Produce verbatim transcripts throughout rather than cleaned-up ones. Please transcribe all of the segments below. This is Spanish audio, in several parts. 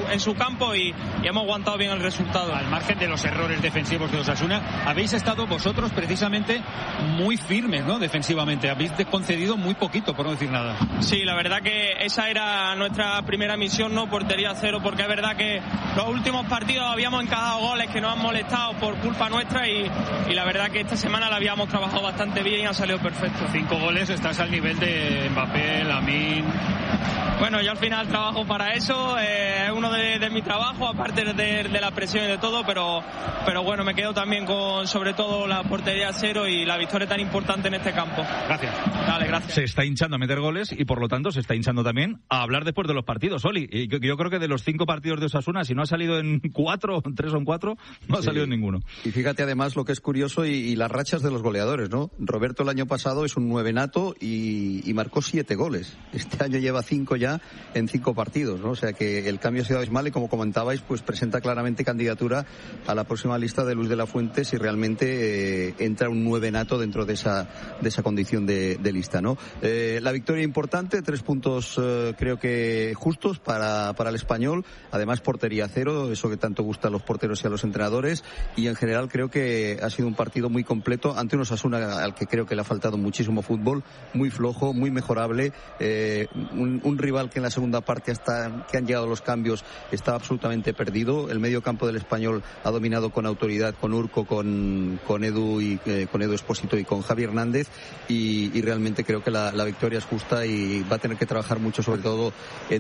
en su campo y, y hemos aguantado bien el resultado. Al margen de los errores defensivos de Osasuna, habéis estado vosotros precisamente muy firmes, ¿no? Defensivamente, habéis concedido muy poquito, por no decir nada. Sí, la verdad que esa era nuestra primera misión, ¿no? Portería cero, porque es verdad que los últimos partidos habíamos encajado goles que nos han molestado por culpa nuestra y, y la verdad que esta semana la habíamos trabajado bastante bien y ha salido perfecto. Cinco goles, estás al nivel de Mbappé, Lamine. Bueno, yo al final trabajo para eso, eh, es uno de, de mi trabajo, aparte de, de la presión y de todo, pero, pero bueno, me quedo también con sobre todo la portería cero y la victoria tan importante en este campo. Gracias. Dale, gracias. Se está hinchando a meter goles y por lo tanto se está hinchando también a hablar después de los partidos, Oli. Y yo, yo creo que de los cinco partidos de Osasuna, si no ha salido en cuatro, en tres o en cuatro, no ha sí. salido en ninguno. Y fíjate además lo que es curioso y, y las rachas de los goleadores, ¿no? Roberto el año pasado es un nuevenato y, y marcó siete goles. Este año lleva cinco ya en cinco partidos, ¿no? O sea que el cambio ha sido abismal y como comentabais, pues presenta claramente candidatura a la próxima lista de Luis de la Fuente si realmente eh, entra un nuevenato dentro de esa de esa condición de, de lista, ¿no? Eh, la victoria importante, tres puntos eh, creo que justos para, para el Español, además portería cero, eso que tanto gusta a los porteros y a los entrenadores, y en general creo que ha sido un partido muy completo ante un Osasuna al que creo que le ha faltado muchísimo fútbol, muy flojo, muy mejorable, eh, un, un rival que en la segunda parte hasta que han llegado los cambios estaba absolutamente perdido. El medio campo del Español ha dominado con autoridad, con Urco, con, con Edu y eh, con Edu Espósito y con Javi Hernández y, y realmente creo que la, la victoria es justa y va a tener que trabajar mucho sobre todo en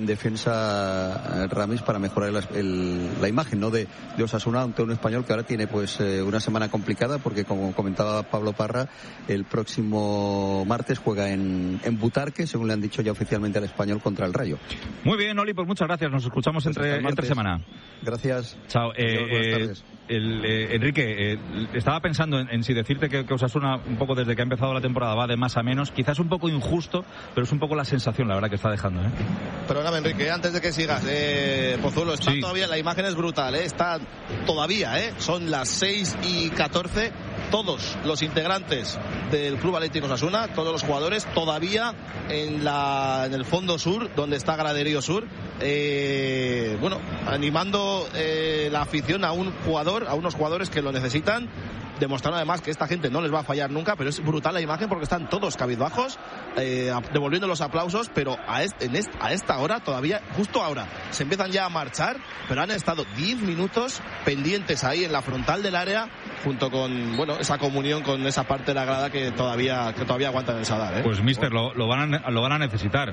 defensa Ramis para mejorar la, el, la imagen, ¿no? de, de Osasuna ante un Español que ahora tiene pues eh, una semana complicada porque como comentaba Pablo Parra, el próximo martes juega en, en Butarque, según le han dicho ya oficialmente al Español contra el Rayo. Muy bien, Oli, pues muchas gracias. Nos escuchamos pues entre, entre semana. Gracias. Chao. Eh, eh, el, eh, Enrique, eh, estaba pensando en, en si decirte que, que Osasuna, un poco desde que ha empezado la temporada, va de más a menos. Quizás un poco injusto, pero es un poco la sensación, la verdad, que está dejando. ¿eh? Perdóname, Enrique, antes de que sigas, eh, Pozuelo, está sí. todavía, la imagen es brutal, ¿eh? Está todavía, ¿eh? Son las seis y catorce. Todos los integrantes del Club Atlético Osasuna, todos los jugadores, todavía en, la, en el fondo sur, donde está Graderío Sur, eh, bueno, animando eh, la afición a un jugador, a unos jugadores que lo necesitan, demostrando además que esta gente no les va a fallar nunca, pero es brutal la imagen porque están todos cabizbajos, eh, devolviendo los aplausos, pero a, este, en este, a esta hora todavía, justo ahora, se empiezan ya a marchar, pero han estado diez minutos pendientes ahí en la frontal del área, junto con, bueno, esa comunión con esa parte de la grada que todavía, que todavía aguantan el Sadar, ¿eh? Pues mister, lo, lo, van a, lo van a necesitar.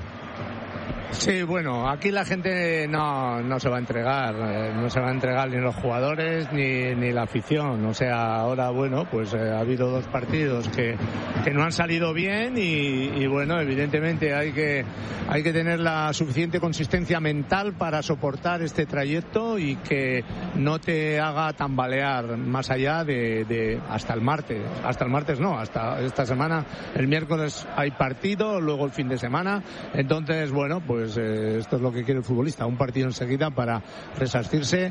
Sí, bueno, aquí la gente no, no se va a entregar, eh, no se va a entregar ni los jugadores ni, ni la afición. O sea, ahora, bueno, pues eh, ha habido dos partidos que, que no han salido bien y, y bueno, evidentemente hay que, hay que tener la suficiente consistencia mental para soportar este trayecto y que no te haga tambalear más allá de, de hasta el martes. Hasta el martes no, hasta esta semana, el miércoles hay partido, luego el fin de semana. Entonces, bueno, pues Pues eh, esto es lo que quiere el futbolista, un partido enseguida para resarcirse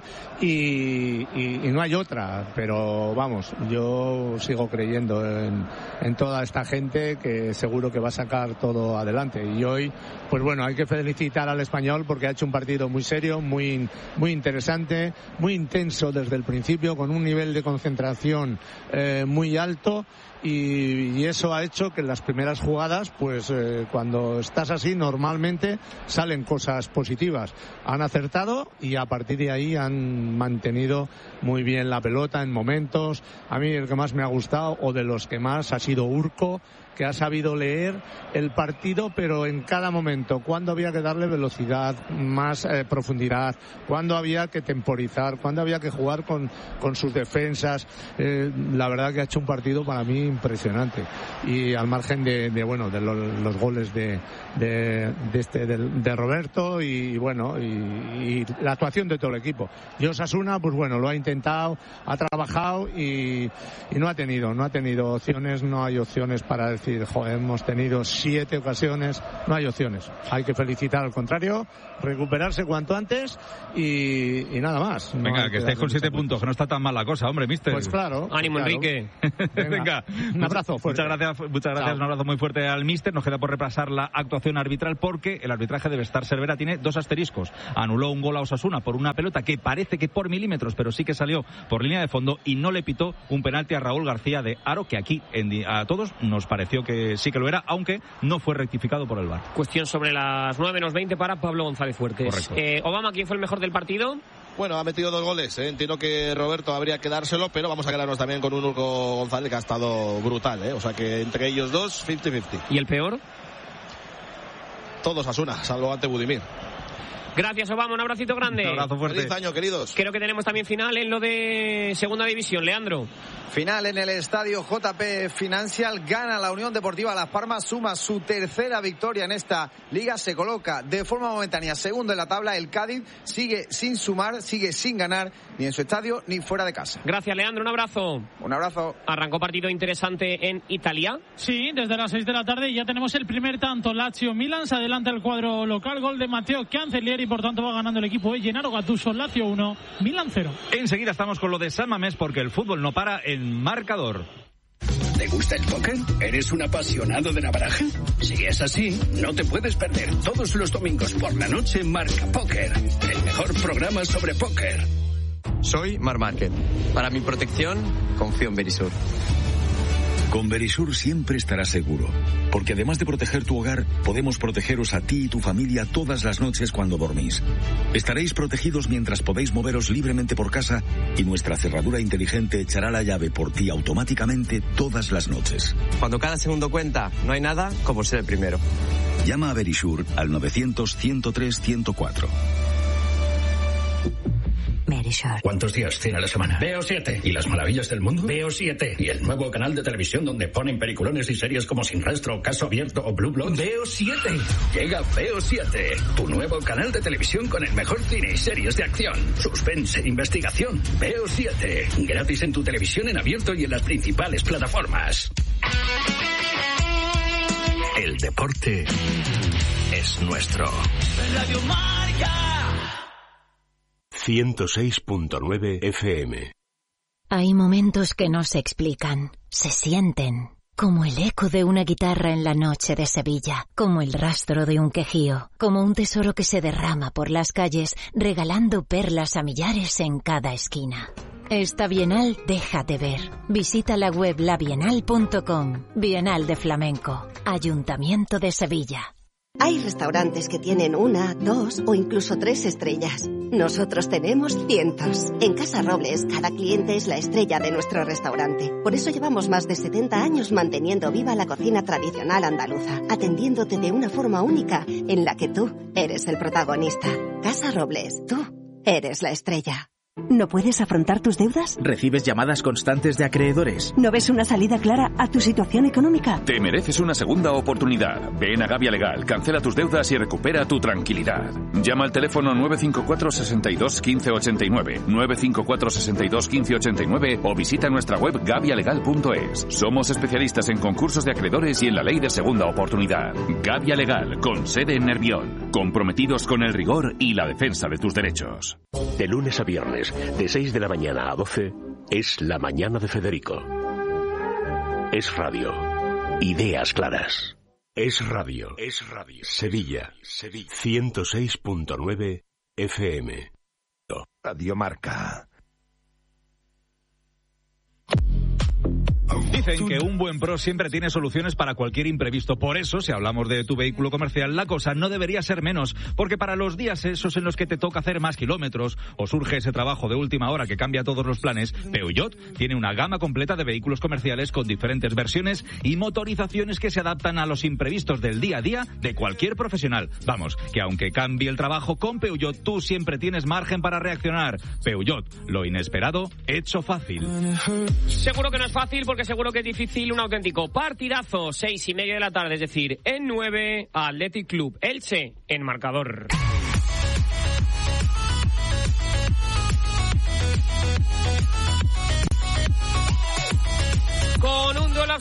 y, y, y no hay otra, pero vamos, yo sigo creyendo en, en toda esta gente que seguro que va a sacar todo adelante y hoy, pues bueno, hay que felicitar al Español porque ha hecho un partido muy serio, muy, muy interesante, muy intenso desde el principio, con un nivel de concentración eh, muy alto. Y, y eso ha hecho que en las primeras jugadas, pues eh, cuando estás así, normalmente salen cosas positivas. Han acertado y a partir de ahí han mantenido muy bien la pelota en momentos. A mí el que más me ha gustado, o de los que más, ha sido Urco, que ha sabido leer el partido, pero en cada momento, cuando había que darle velocidad, más eh, profundidad, cuando había que temporizar, cuando había que jugar con, con sus defensas. Eh, la verdad que ha hecho un partido para mí impresionante. Y al margen de, de bueno, de los, los goles de, de, de este, de, de Roberto y, bueno, y, y la actuación de todo el equipo. Y Osasuna, pues bueno, lo ha intentado, ha trabajado y, y no ha tenido, no ha tenido opciones, no hay opciones para decir decir, joder, hemos tenido siete ocasiones, no hay opciones. Hay que felicitar al contrario, recuperarse cuanto antes y, y nada más. Venga, no que estáis con siete puntos, que no está tan mal la cosa, hombre, mister. Pues claro. Ánimo, claro. Enrique. Venga, Venga. Un abrazo fuerte. Muchas gracias, muchas gracias. Chao. Un abrazo muy fuerte al mister. Nos queda por repasar la actuación arbitral porque el arbitraje de Bestar Cervera tiene dos asteriscos. Anuló un gol a Osasuna por una pelota que parece que por milímetros, pero sí que salió por línea de fondo, y no le pitó un penalti a Raúl García de Aro, que aquí en, a todos nos pareció que sí que lo era, aunque no fue rectificado por el V A R. Cuestión sobre las nueve menos veinte para Pablo González Fuertes. Eh, Obama, ¿quién fue el mejor del partido? Bueno, ha metido dos goles, ¿eh? Entiendo que Roberto habría que dárselo, pero vamos a quedarnos también con un Urco González que ha estado brutal, ¿eh? O sea que entre ellos dos, cincuenta cincuenta. ¿Y el peor? Todos Asuna, salvo ante Budimir. Gracias, Obama, un abracito grande. Un abrazo fuerte. Feliz año, queridos. Creo que tenemos también final en lo de segunda división, Leandro. Final en el estadio J P Financial, gana la Unión Deportiva Las Palmas, suma su tercera victoria en esta liga, se coloca de forma momentánea segundo en la tabla. El Cádiz sigue sin sumar, sigue sin ganar, ni en su estadio ni fuera de casa. Gracias, Leandro, un abrazo. Un abrazo. Arrancó partido interesante en Italia. Sí, desde las seis de la tarde ya tenemos el primer tanto. Lazio-Milan, se adelanta el cuadro local, gol de Matteo Cancellieri, por tanto va ganando el equipo de Gennaro Gattuso. Lazio uno, Milan cero. Enseguida estamos con lo de San Mamés porque el fútbol no para en marcador. ¿Te gusta el póker? ¿Eres un apasionado de la baraja? Si es así, no te puedes perder todos los domingos por la noche Marca Póker, el mejor programa sobre póker. Soy Mar Márquez. Para mi protección, confío en Verisur. Con Verisur siempre estarás seguro, porque además de proteger tu hogar, podemos protegeros a ti y tu familia todas las noches cuando dormís. Estaréis protegidos mientras podéis moveros libremente por casa y nuestra cerradura inteligente echará la llave por ti automáticamente todas las noches. Cuando cada segundo cuenta, no hay nada como ser el primero. Llama a Verisur al novecientos, ciento tres, ciento cuatro. Verisur. ¿Cuántos días tiene la semana? Veo siete. ¿Y las maravillas del mundo? Veo siete. ¿Y el nuevo canal de televisión donde ponen peliculones y series como Sin Rastro, Caso Abierto o Blue Bloods? Veo siete. Llega Veo siete, tu nuevo canal de televisión con el mejor cine y series de acción, suspense e investigación. Veo siete. Gratis en tu televisión en abierto y en las principales plataformas. El deporte es nuestro. Radio Marca ciento seis punto nueve F M. Hay momentos que no se explican, se sienten, como el eco de una guitarra en la noche de Sevilla, como el rastro de un quejío, como un tesoro que se derrama por las calles, regalando perlas a millares en cada esquina. Esta Bienal déjate ver. Visita la web la bienal punto com. Bienal de Flamenco, Ayuntamiento de Sevilla. Hay restaurantes que tienen una, dos o incluso tres estrellas. Nosotros tenemos cientos. En Casa Robles, cada cliente es la estrella de nuestro restaurante. Por eso llevamos más de setenta años manteniendo viva la cocina tradicional andaluza, atendiéndote de una forma única en la que tú eres el protagonista. Casa Robles, tú eres la estrella. ¿No puedes afrontar tus deudas? ¿Recibes llamadas constantes de acreedores? ¿No ves una salida clara a tu situación económica? Te mereces una segunda oportunidad. Ven a Gavia Legal, cancela tus deudas y recupera tu tranquilidad. Llama al teléfono nueve cinco cuatro, seis dos, uno cinco ocho nueve, nueve cinco cuatro, seis dos, uno cinco ocho nueve o visita nuestra web gavia legal punto es. Somos especialistas en concursos de acreedores y en la ley de segunda oportunidad. Gavia Legal, con sede en Nervión. Comprometidos con el rigor y la defensa de tus derechos. De lunes a viernes, de seis de la mañana a doce, es La Mañana de Federico. Es radio. Ideas claras. Es radio. Es radio. Sevilla. Sevilla. ciento seis punto nueve F M. Radio Marca. Dicen que un buen pro siempre tiene soluciones para cualquier imprevisto. Por eso, si hablamos de tu vehículo comercial, la cosa no debería ser menos. Porque para los días esos en los que te toca hacer más kilómetros o surge ese trabajo de última hora que cambia todos los planes, Peugeot tiene una gama completa de vehículos comerciales con diferentes versiones y motorizaciones que se adaptan a los imprevistos del día a día de cualquier profesional. Vamos, que aunque cambie el trabajo, con Peugeot tú siempre tienes margen para reaccionar. Peugeot, lo inesperado hecho fácil. Seguro que no es fácil porque seguro que es difícil, un auténtico partidazo, seis y media de la tarde, es decir, en nueve, Athletic Club Elche en marcador. Con un duelo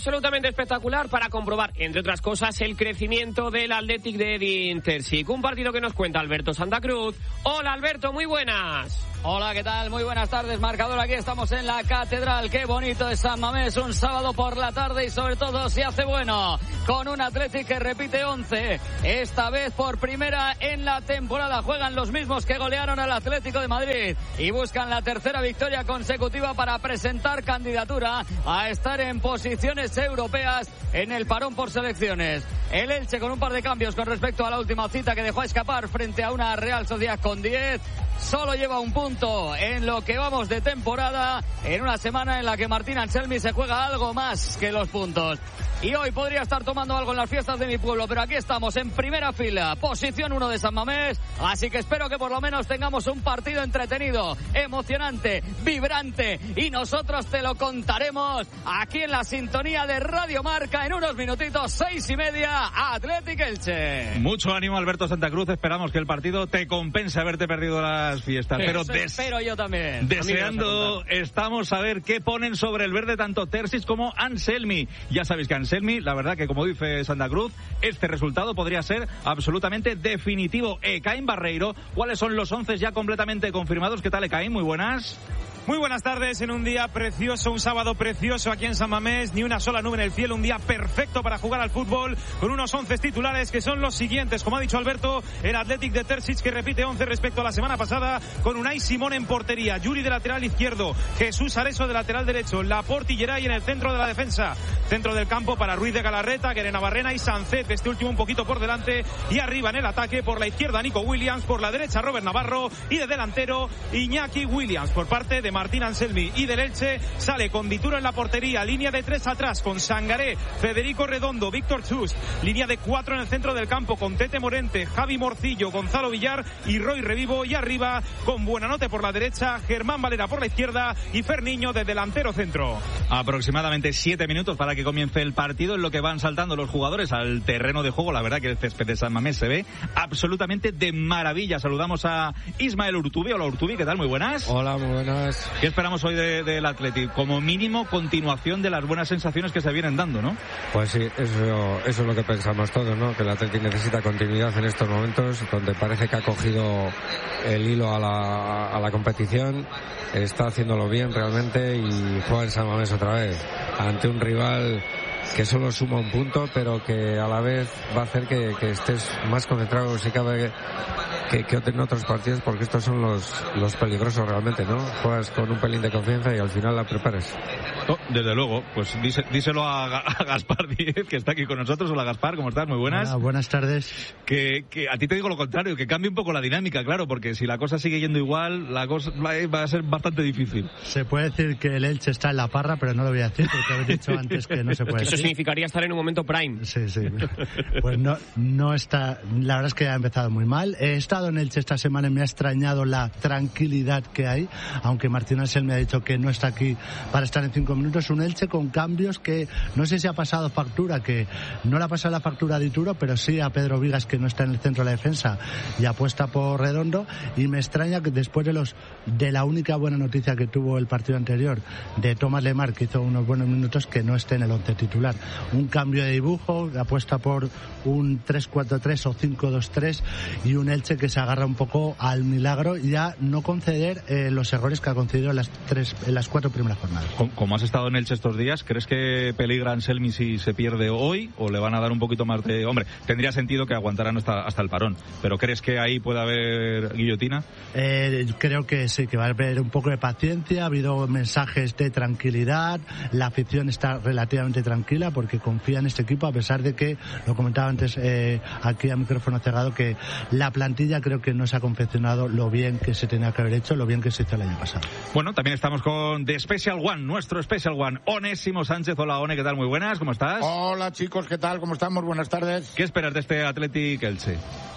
absolutamente espectacular para comprobar, entre otras cosas, el crecimiento del Athletic de Edin Terzic. Un partido que nos cuenta Alberto Santa Cruz. Hola Alberto, muy buenas. Hola, ¿qué tal? Muy buenas tardes, marcador. Aquí estamos en la Catedral. Qué bonito es San Mamés, un sábado por la tarde y sobre todo se hace bueno, con un Athletic que repite once. Esta vez por primera en la temporada juegan los mismos que golearon al Atlético de Madrid y buscan la tercera victoria consecutiva para presentar candidatura a estar en posiciones europeas en el parón por selecciones. El Elche con un par de cambios con respecto a la última cita que dejó a escapar frente a una Real Sociedad con diez. Solo lleva un punto en lo que vamos de temporada, en una semana en la que Martín Anselmi se juega algo más que los puntos. Y hoy podría estar tomando algo en las fiestas de mi pueblo, pero aquí estamos en primera fila, posición uno de San Mamés, así que espero que por lo menos tengamos un partido entretenido, emocionante, vibrante, y nosotros te lo contaremos aquí en la sintonía de Radio Marca en unos minutitos, seis y media, Athletic Elche. Mucho ánimo, Alberto Santa Cruz, esperamos que el partido te compense haberte perdido las fiestas, pero Eso des- espero yo también. deseando estamos a ver qué ponen sobre el verde tanto Terzic como Anselmi. Ya sabéis que Anselmi, la verdad que como dice Santa Cruz, este resultado podría ser absolutamente definitivo. Ekaim Barreiro, ¿cuáles son los once ya completamente confirmados? ¿Qué tal, Ekaim? Muy buenas. Muy buenas tardes, en un día precioso, un sábado precioso aquí en San Mamés, ni una sola nube en el cielo, un día perfecto para jugar al fútbol, con unos once titulares que son los siguientes, como ha dicho Alberto, el Athletic de Terzic que repite once respecto a la semana pasada, con Unai Simón en portería, Yuri de lateral izquierdo, Jesús Areso de lateral derecho, Laporte y Geray en el centro de la defensa, centro del campo para Ruiz de Galarreta, Guerena Barrena y Sancet, este último un poquito por delante, y arriba en el ataque, por la izquierda Nico Williams, por la derecha Robert Navarro, y de delantero Iñaki Williams, por parte de Martín Anselmi. Y del Elche sale con Vituro en la portería, línea de tres atrás con Sangaré, Federico Redondo, Víctor Chus, línea de cuatro en el centro del campo con Tete Morente, Javi Morcillo, Gonzalo Villar y Roy Revivo, y arriba con Buenanote por la derecha, Germán Valera por la izquierda y Ferniño de delantero centro. Aproximadamente siete minutos para que comience el partido, en lo que van saltando los jugadores al terreno de juego. La verdad que el césped de San Mamés se ve absolutamente de maravilla. Saludamos a Ismael Urtubi. Hola Urtubi, ¿qué tal? Muy buenas. Hola, muy buenas. ¿Qué esperamos hoy del de, Athletic? Como mínimo, continuación de las buenas sensaciones que se vienen dando, ¿no? Pues sí, eso, eso es lo que pensamos todos, ¿no? Que el Athletic necesita continuidad en estos momentos, donde parece que ha cogido el hilo a la, a la competición, está haciéndolo bien realmente y juega en San Mamés otra vez, ante un rival que solo suma un punto, pero que a la vez va a hacer que, que estés más concentrado si cabe que, que en otros partidos, porque estos son los, los peligrosos realmente, ¿no? Juegas con un pelín de confianza y al final la preparas. Oh, desde luego, pues díse, díselo a, a Gaspar Díez, que está aquí con nosotros. Hola Gaspar, ¿cómo estás? Muy buenas. Hola, buenas tardes. Que, que a ti te digo lo contrario, que cambie un poco la dinámica, claro, porque si la cosa sigue yendo igual, la cosa va a ser bastante difícil. Se puede decir que el Elche está en la parra, pero no lo voy a decir porque habéis dicho antes que no se puede decir. Eso significaría estar en un momento prime. Sí, sí. Pues no, no está, la verdad es que ha empezado muy mal. He estado en Elche esta semana y me ha extrañado la tranquilidad que hay, aunque Martín Ansel me ha dicho que no está aquí para estar en cinco minutos. Un Elche con cambios que no sé si ha pasado factura, que no le ha pasado la factura a Dituro, pero sí a Pedro Vigas, que no está en el centro de la defensa y apuesta por Redondo, y me extraña que después de los de la única buena noticia que tuvo el partido anterior de Tomás Lemar, que hizo unos buenos minutos, que no esté en el once titular. Un cambio de dibujo, apuesta por un tres cuatro tres o cinco dos tres, y un Elche que se agarra un poco al milagro y a no conceder eh, los errores que ha concedido en las tres en las cuatro primeras jornadas. Como has estado en Elche estos días, ¿crees que peligra Anselmi si se pierde hoy o le van a dar un poquito más de... Hombre, tendría sentido que aguantaran hasta, hasta el parón, pero ¿crees que ahí puede haber guillotina? Eh, creo que sí, que va a haber un poco de paciencia. Ha habido mensajes de tranquilidad, la afición está relativamente tranquila porque confía en este equipo, a pesar de que, lo comentaba antes eh, aquí a micrófono cerrado, que la plantilla creo que no se ha confeccionado lo bien que se tenía que haber hecho, lo bien que se hizo el año pasado. Bueno, también estamos con The Special One, nuestro Special One, Onésimo Sánchez. Hola One, ¿qué tal? Muy buenas, ¿cómo estás? Hola chicos, ¿qué tal? ¿Cómo estamos? Buenas tardes. ¿Qué esperas de este Athletic Elche?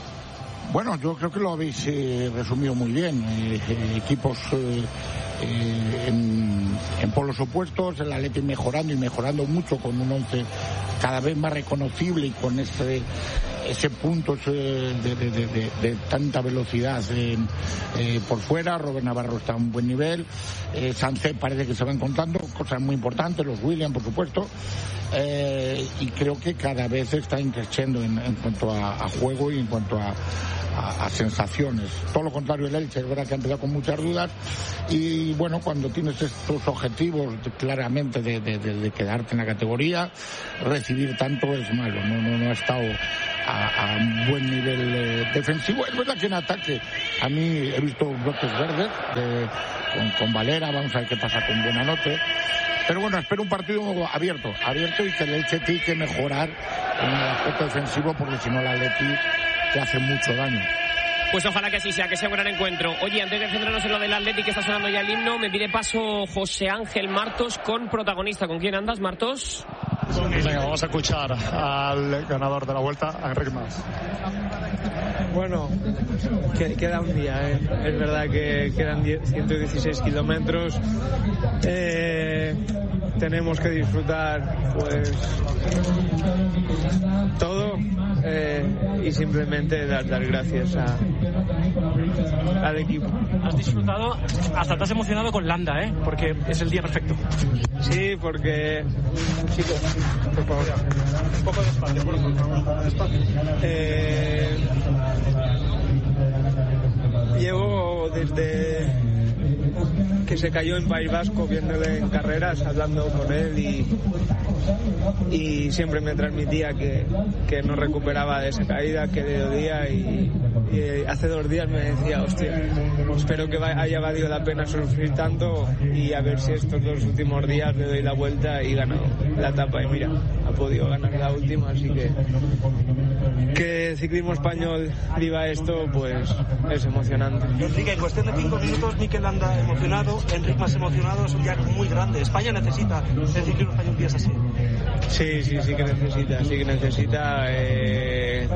Bueno, yo creo que lo habéis eh, resumido muy bien. Eh, eh, equipos eh, eh, en, en polos opuestos, el Athletic mejorando y mejorando mucho con un once cada vez más reconocible y con ese ese punto de, de, de, de, de tanta velocidad eh, eh, por fuera. Robert Navarro está a un buen nivel, eh, Sánchez parece que se va encontrando cosas muy importantes, los Williams por supuesto, eh, y creo que cada vez está creciendo en, en cuanto a, a juego y en cuanto a, a, a sensaciones. Todo lo contrario el Elche, es verdad que ha empezado con muchas dudas, y bueno, cuando tienes estos objetivos de, claramente de, de, de, de quedarte en la categoría, recibir tanto es malo. No, no, no ha estado a, a un buen nivel eh, defensivo. Es verdad que en ataque a mí he visto brotes verdes de, con, con Valera, vamos a ver qué pasa con Buenanote. Pero bueno, espero un partido abierto, abierto y que el Elche tiene que mejorar en el aspecto defensivo, porque si no el Atleti te hace mucho daño. Pues ojalá que así sea, que sea un gran encuentro. Oye, antes de centrarnos en lo del Atleti, que está sonando ya el himno, me pide paso José Ángel Martos con protagonista. ¿Con quién andas, Martos? Venga, vamos a escuchar al ganador de la vuelta, a Enric Mas. Bueno, que, queda un día, ¿eh? Es verdad que quedan ciento dieciséis kilómetros. Eh, tenemos que disfrutar, pues, todo. Eh, y simplemente dar, dar gracias a, al equipo. Has disfrutado, hasta te has emocionado con Landa, ¿eh? Porque es el día perfecto. Sí, porque... Chicos, por favor, un poco de espacio, por favor, despacio. Eh, llevo desde que se cayó en País Vasco viéndole en carreras, hablando con él, y, y siempre me transmitía que, que no recuperaba de esa caída, que le dolía, y, y hace dos días me decía, hostia, espero que haya valido la pena sufrir tanto, y a ver si estos dos últimos días le doy la vuelta y gano la etapa. Y mira, ha podido ganar la última, así que que el ciclismo español viva esto, pues es emocionante. Enrique, en cuestión de cinco minutos, Mikel Landa emocionado, Enric Mas emocionado, es un día muy grande. España necesita el ciclismo español días así. Sí, sí, sí que necesita, sí que necesita. Eh...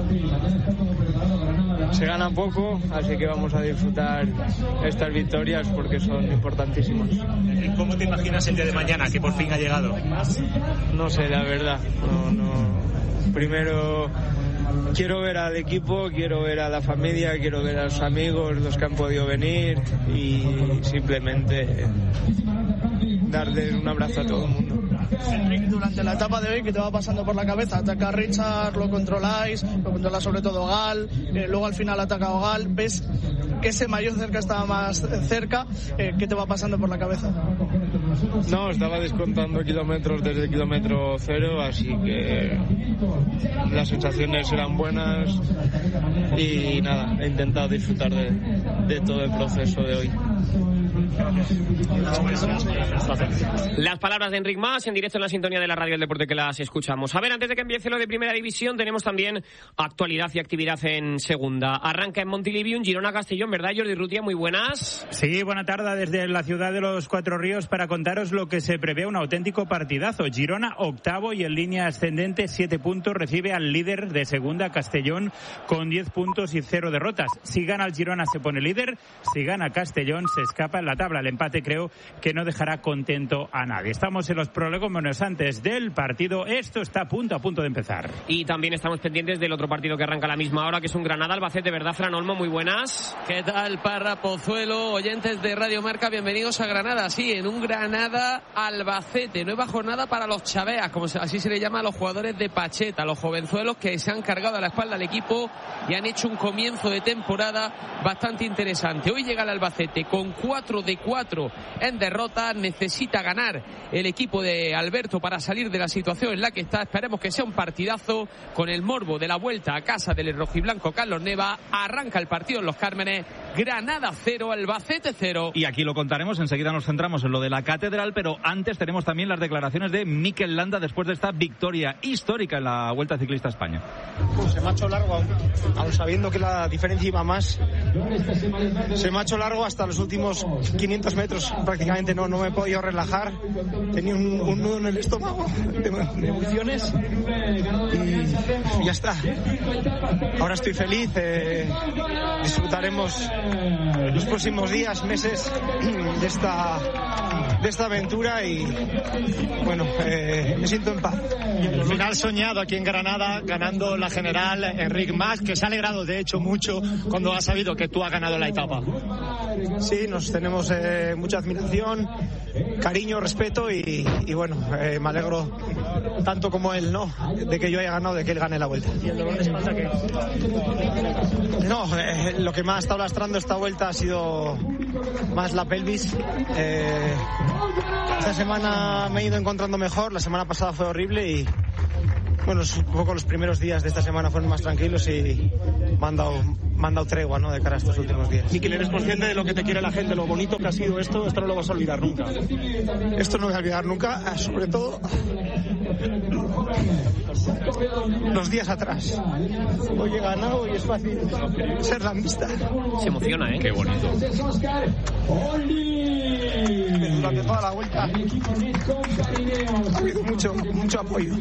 Se gana poco, así que vamos a disfrutar estas victorias porque son importantísimas. ¿Cómo te imaginas el día de mañana, que por fin ha llegado? No sé, la verdad. No, no. Primero quiero ver al equipo, quiero ver a la familia, quiero ver a los amigos, los que han podido venir, y simplemente darles un abrazo a todo el mundo. Enric, durante la etapa de hoy, ¿qué te va pasando por la cabeza? Ataca a Richard, lo controláis, lo controla sobre todo Gal, eh, luego al final ataca a Gal, ves que ese mayor cerca estaba más cerca, eh, ¿qué te va pasando por la cabeza? No, estaba descontando kilómetros desde el kilómetro cero, así que las sensaciones eran buenas y nada, he intentado disfrutar de, de todo el proceso de hoy. Las palabras de Enric Mas en directo en la sintonía de la radio del deporte, que las escuchamos. A ver, antes de que empiece lo de primera división, tenemos también actualidad y actividad en segunda. Arranca en Montilivi un Girona-Castellón, ¿verdad, Jordi Rutia? Muy buenas. Sí, buena tarde desde la ciudad de los Cuatro Ríos para contaros lo que se prevé un auténtico partidazo. Girona octavo y en línea ascendente, siete puntos, recibe al líder de segunda, Castellón, con diez puntos y cero derrotas. Si gana el Girona se pone líder, si gana Castellón se escapa en la tabla. El empate creo que no dejará contento a nadie. Estamos en los prolegómenos antes del partido. Esto está a punto, a punto de empezar. Y también estamos pendientes del otro partido que arranca a la misma hora, que es un Granada-Albacete, ¿verdad, Fran Olmo? Muy buenas. ¿Qué tal, Parra, Pozuelo, oyentes de Radio Marca? Bienvenidos a Granada. Sí, en un Granada-Albacete. Nueva jornada para los chaveas, como así se le llama a los jugadores de Pacheta, los jovenzuelos que se han cargado a la espalda al equipo y han hecho un comienzo de temporada bastante interesante. Hoy llega el Albacete con cuatro de cuatro en derrota. Necesita ganar el equipo de Alberto para salir de la situación en la que está. Esperemos que sea un partidazo con el morbo de la vuelta a casa del rojiblanco Carlos Neva. Arranca el partido en Los Cármenes. Granada cero, Albacete cero. Y aquí lo contaremos, enseguida nos centramos en lo de la Catedral, pero antes tenemos también las declaraciones de Mikel Landa después de esta victoria histórica en la Vuelta Ciclista a España. Pues se me ha hecho largo, aún, aún sabiendo que la diferencia iba más. Se me ha hecho largo hasta los últimos quinientos metros. Prácticamente no, no me he podido relajar. Tenía un, un nudo en el estómago de, de emociones y ya está. Ahora estoy feliz. Eh, disfrutaremos los próximos días, meses de esta, de esta aventura y bueno, eh, me siento en paz. Al final soñado aquí en Granada, ganando la general Enric Mas, que se ha alegrado de hecho mucho cuando ha sabido que tú has ganado la etapa. Sí, nos tenemos eh, mucha admiración, cariño, respeto y, y bueno, eh, me alegro tanto como él, ¿no? De que yo haya ganado, de que él gane la vuelta. ¿Y el dolor de espalda qué? No, eh, lo que más ha estado lastrando esta vuelta ha sido más la pelvis. Eh, esta semana me he ido encontrando mejor, la semana pasada fue horrible y bueno, un poco los primeros días de esta semana fueron más tranquilos y me han dado, me han dado tregua, ¿no?, de cara a estos últimos días. Mikel, ¿eres consciente de lo que te quiere la gente, lo bonito que ha sido esto? Esto no lo vas a olvidar nunca. Esto no voy a olvidar nunca, sobre todo los días atrás. Hoy he ganado y es fácil ser landista. Se emociona, ¿eh? Qué bonito. Durante toda la vuelta ha habido mucho, mucho apoyo.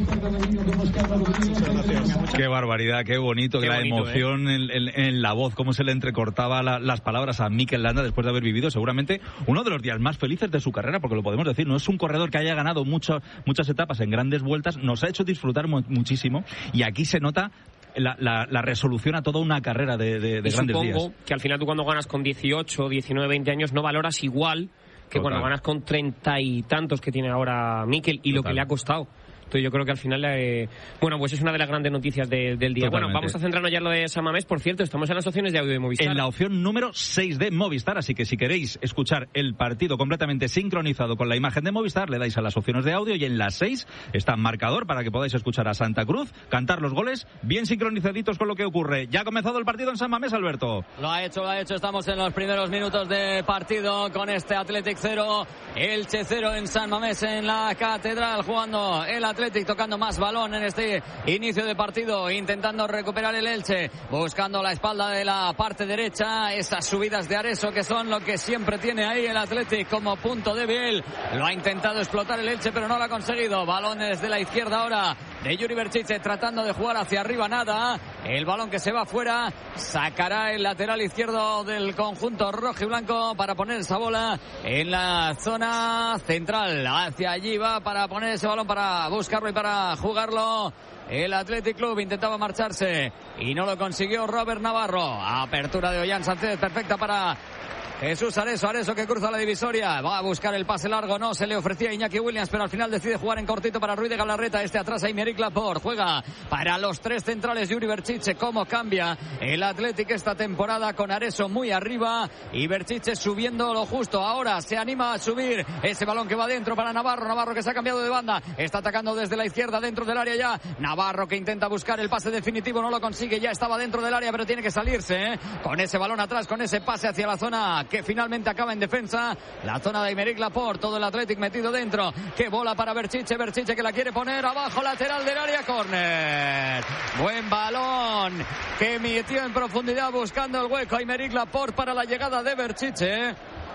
Qué barbaridad, qué bonito, qué la bonito, emoción ¿eh? en, en, en la voz, cómo se le entrecortaba la, las palabras a Mikel Landa después de haber vivido seguramente uno de los días más felices de su carrera, porque lo podemos decir, no es un corredor que haya ganado mucho, muchas etapas en grandes vueltas, nos ha hecho disfrutar mu- muchísimo y aquí se nota La, la, la resolución a toda una carrera de, de, de y grandes supongo días. Que al final tú cuando ganas con dieciocho, diecinueve, veinte años no valoras igual que Total. Cuando ganas con treinta y tantos que tiene ahora Mikel y Total. Lo que le ha costado. Entonces yo creo que al final, eh, bueno, pues es una de las grandes noticias de, del día. Totalmente. Bueno, vamos a centrarnos ya en lo de San Mamés. Por cierto, estamos en las opciones de audio de Movistar. En la opción número seis de Movistar, así que si queréis escuchar el partido completamente sincronizado con la imagen de Movistar, le dais a las opciones de audio y en las seis está marcador para que podáis escuchar a Santa Cruz, cantar los goles, bien sincronizaditos con lo que ocurre. Ya ha comenzado el partido en San Mamés, Alberto. Lo ha hecho, lo ha hecho. Estamos en los primeros minutos de partido con este Athletic cero, Elche cero en San Mamés, en la Catedral, jugando el Athletic, tocando más balón en este inicio de partido, intentando recuperar el Elche, buscando la espalda de la parte derecha, esas subidas de Areso que son lo que siempre tiene ahí el Athletic como punto débil. Lo ha intentado explotar el Elche pero no lo ha conseguido. Balón desde la izquierda ahora de Yuri Berchiche, tratando de jugar hacia arriba, nada. El balón que se va fuera, sacará el lateral izquierdo del conjunto rojo y blanco para poner esa bola en la zona central. Hacia allí va para poner ese balón, para buscarlo y para jugarlo el Athletic Club. Intentaba marcharse y no lo consiguió Robert Navarro. Apertura de Ollán Sánchez perfecta para Jesús Areso, Areso que cruza la divisoria, va a buscar el pase largo, no se le ofrecía a Iñaki Williams, pero al final decide jugar en cortito para Ruiz de Galarreta, este atrás a Aymeric Laporte, juega para los tres centrales Yuri Berchiche. Cómo cambia el Athletic esta temporada con Areso muy arriba y Berchiche subiendo lo justo. Ahora se anima a subir ese balón que va dentro para Navarro, Navarro que se ha cambiado de banda, está atacando desde la izquierda dentro del área ya, Navarro que intenta buscar el pase definitivo, no lo consigue, ya estaba dentro del área pero tiene que salirse, ¿eh? Con ese balón atrás, con ese pase hacia la zona que finalmente acaba en defensa, la zona de Aymeric Laporte, todo el Athletic metido dentro, que bola para Berchiche, Berchiche que la quiere poner abajo, lateral del área, córner, buen balón que metió en profundidad buscando el hueco Aymeric Laporte para la llegada de Berchiche.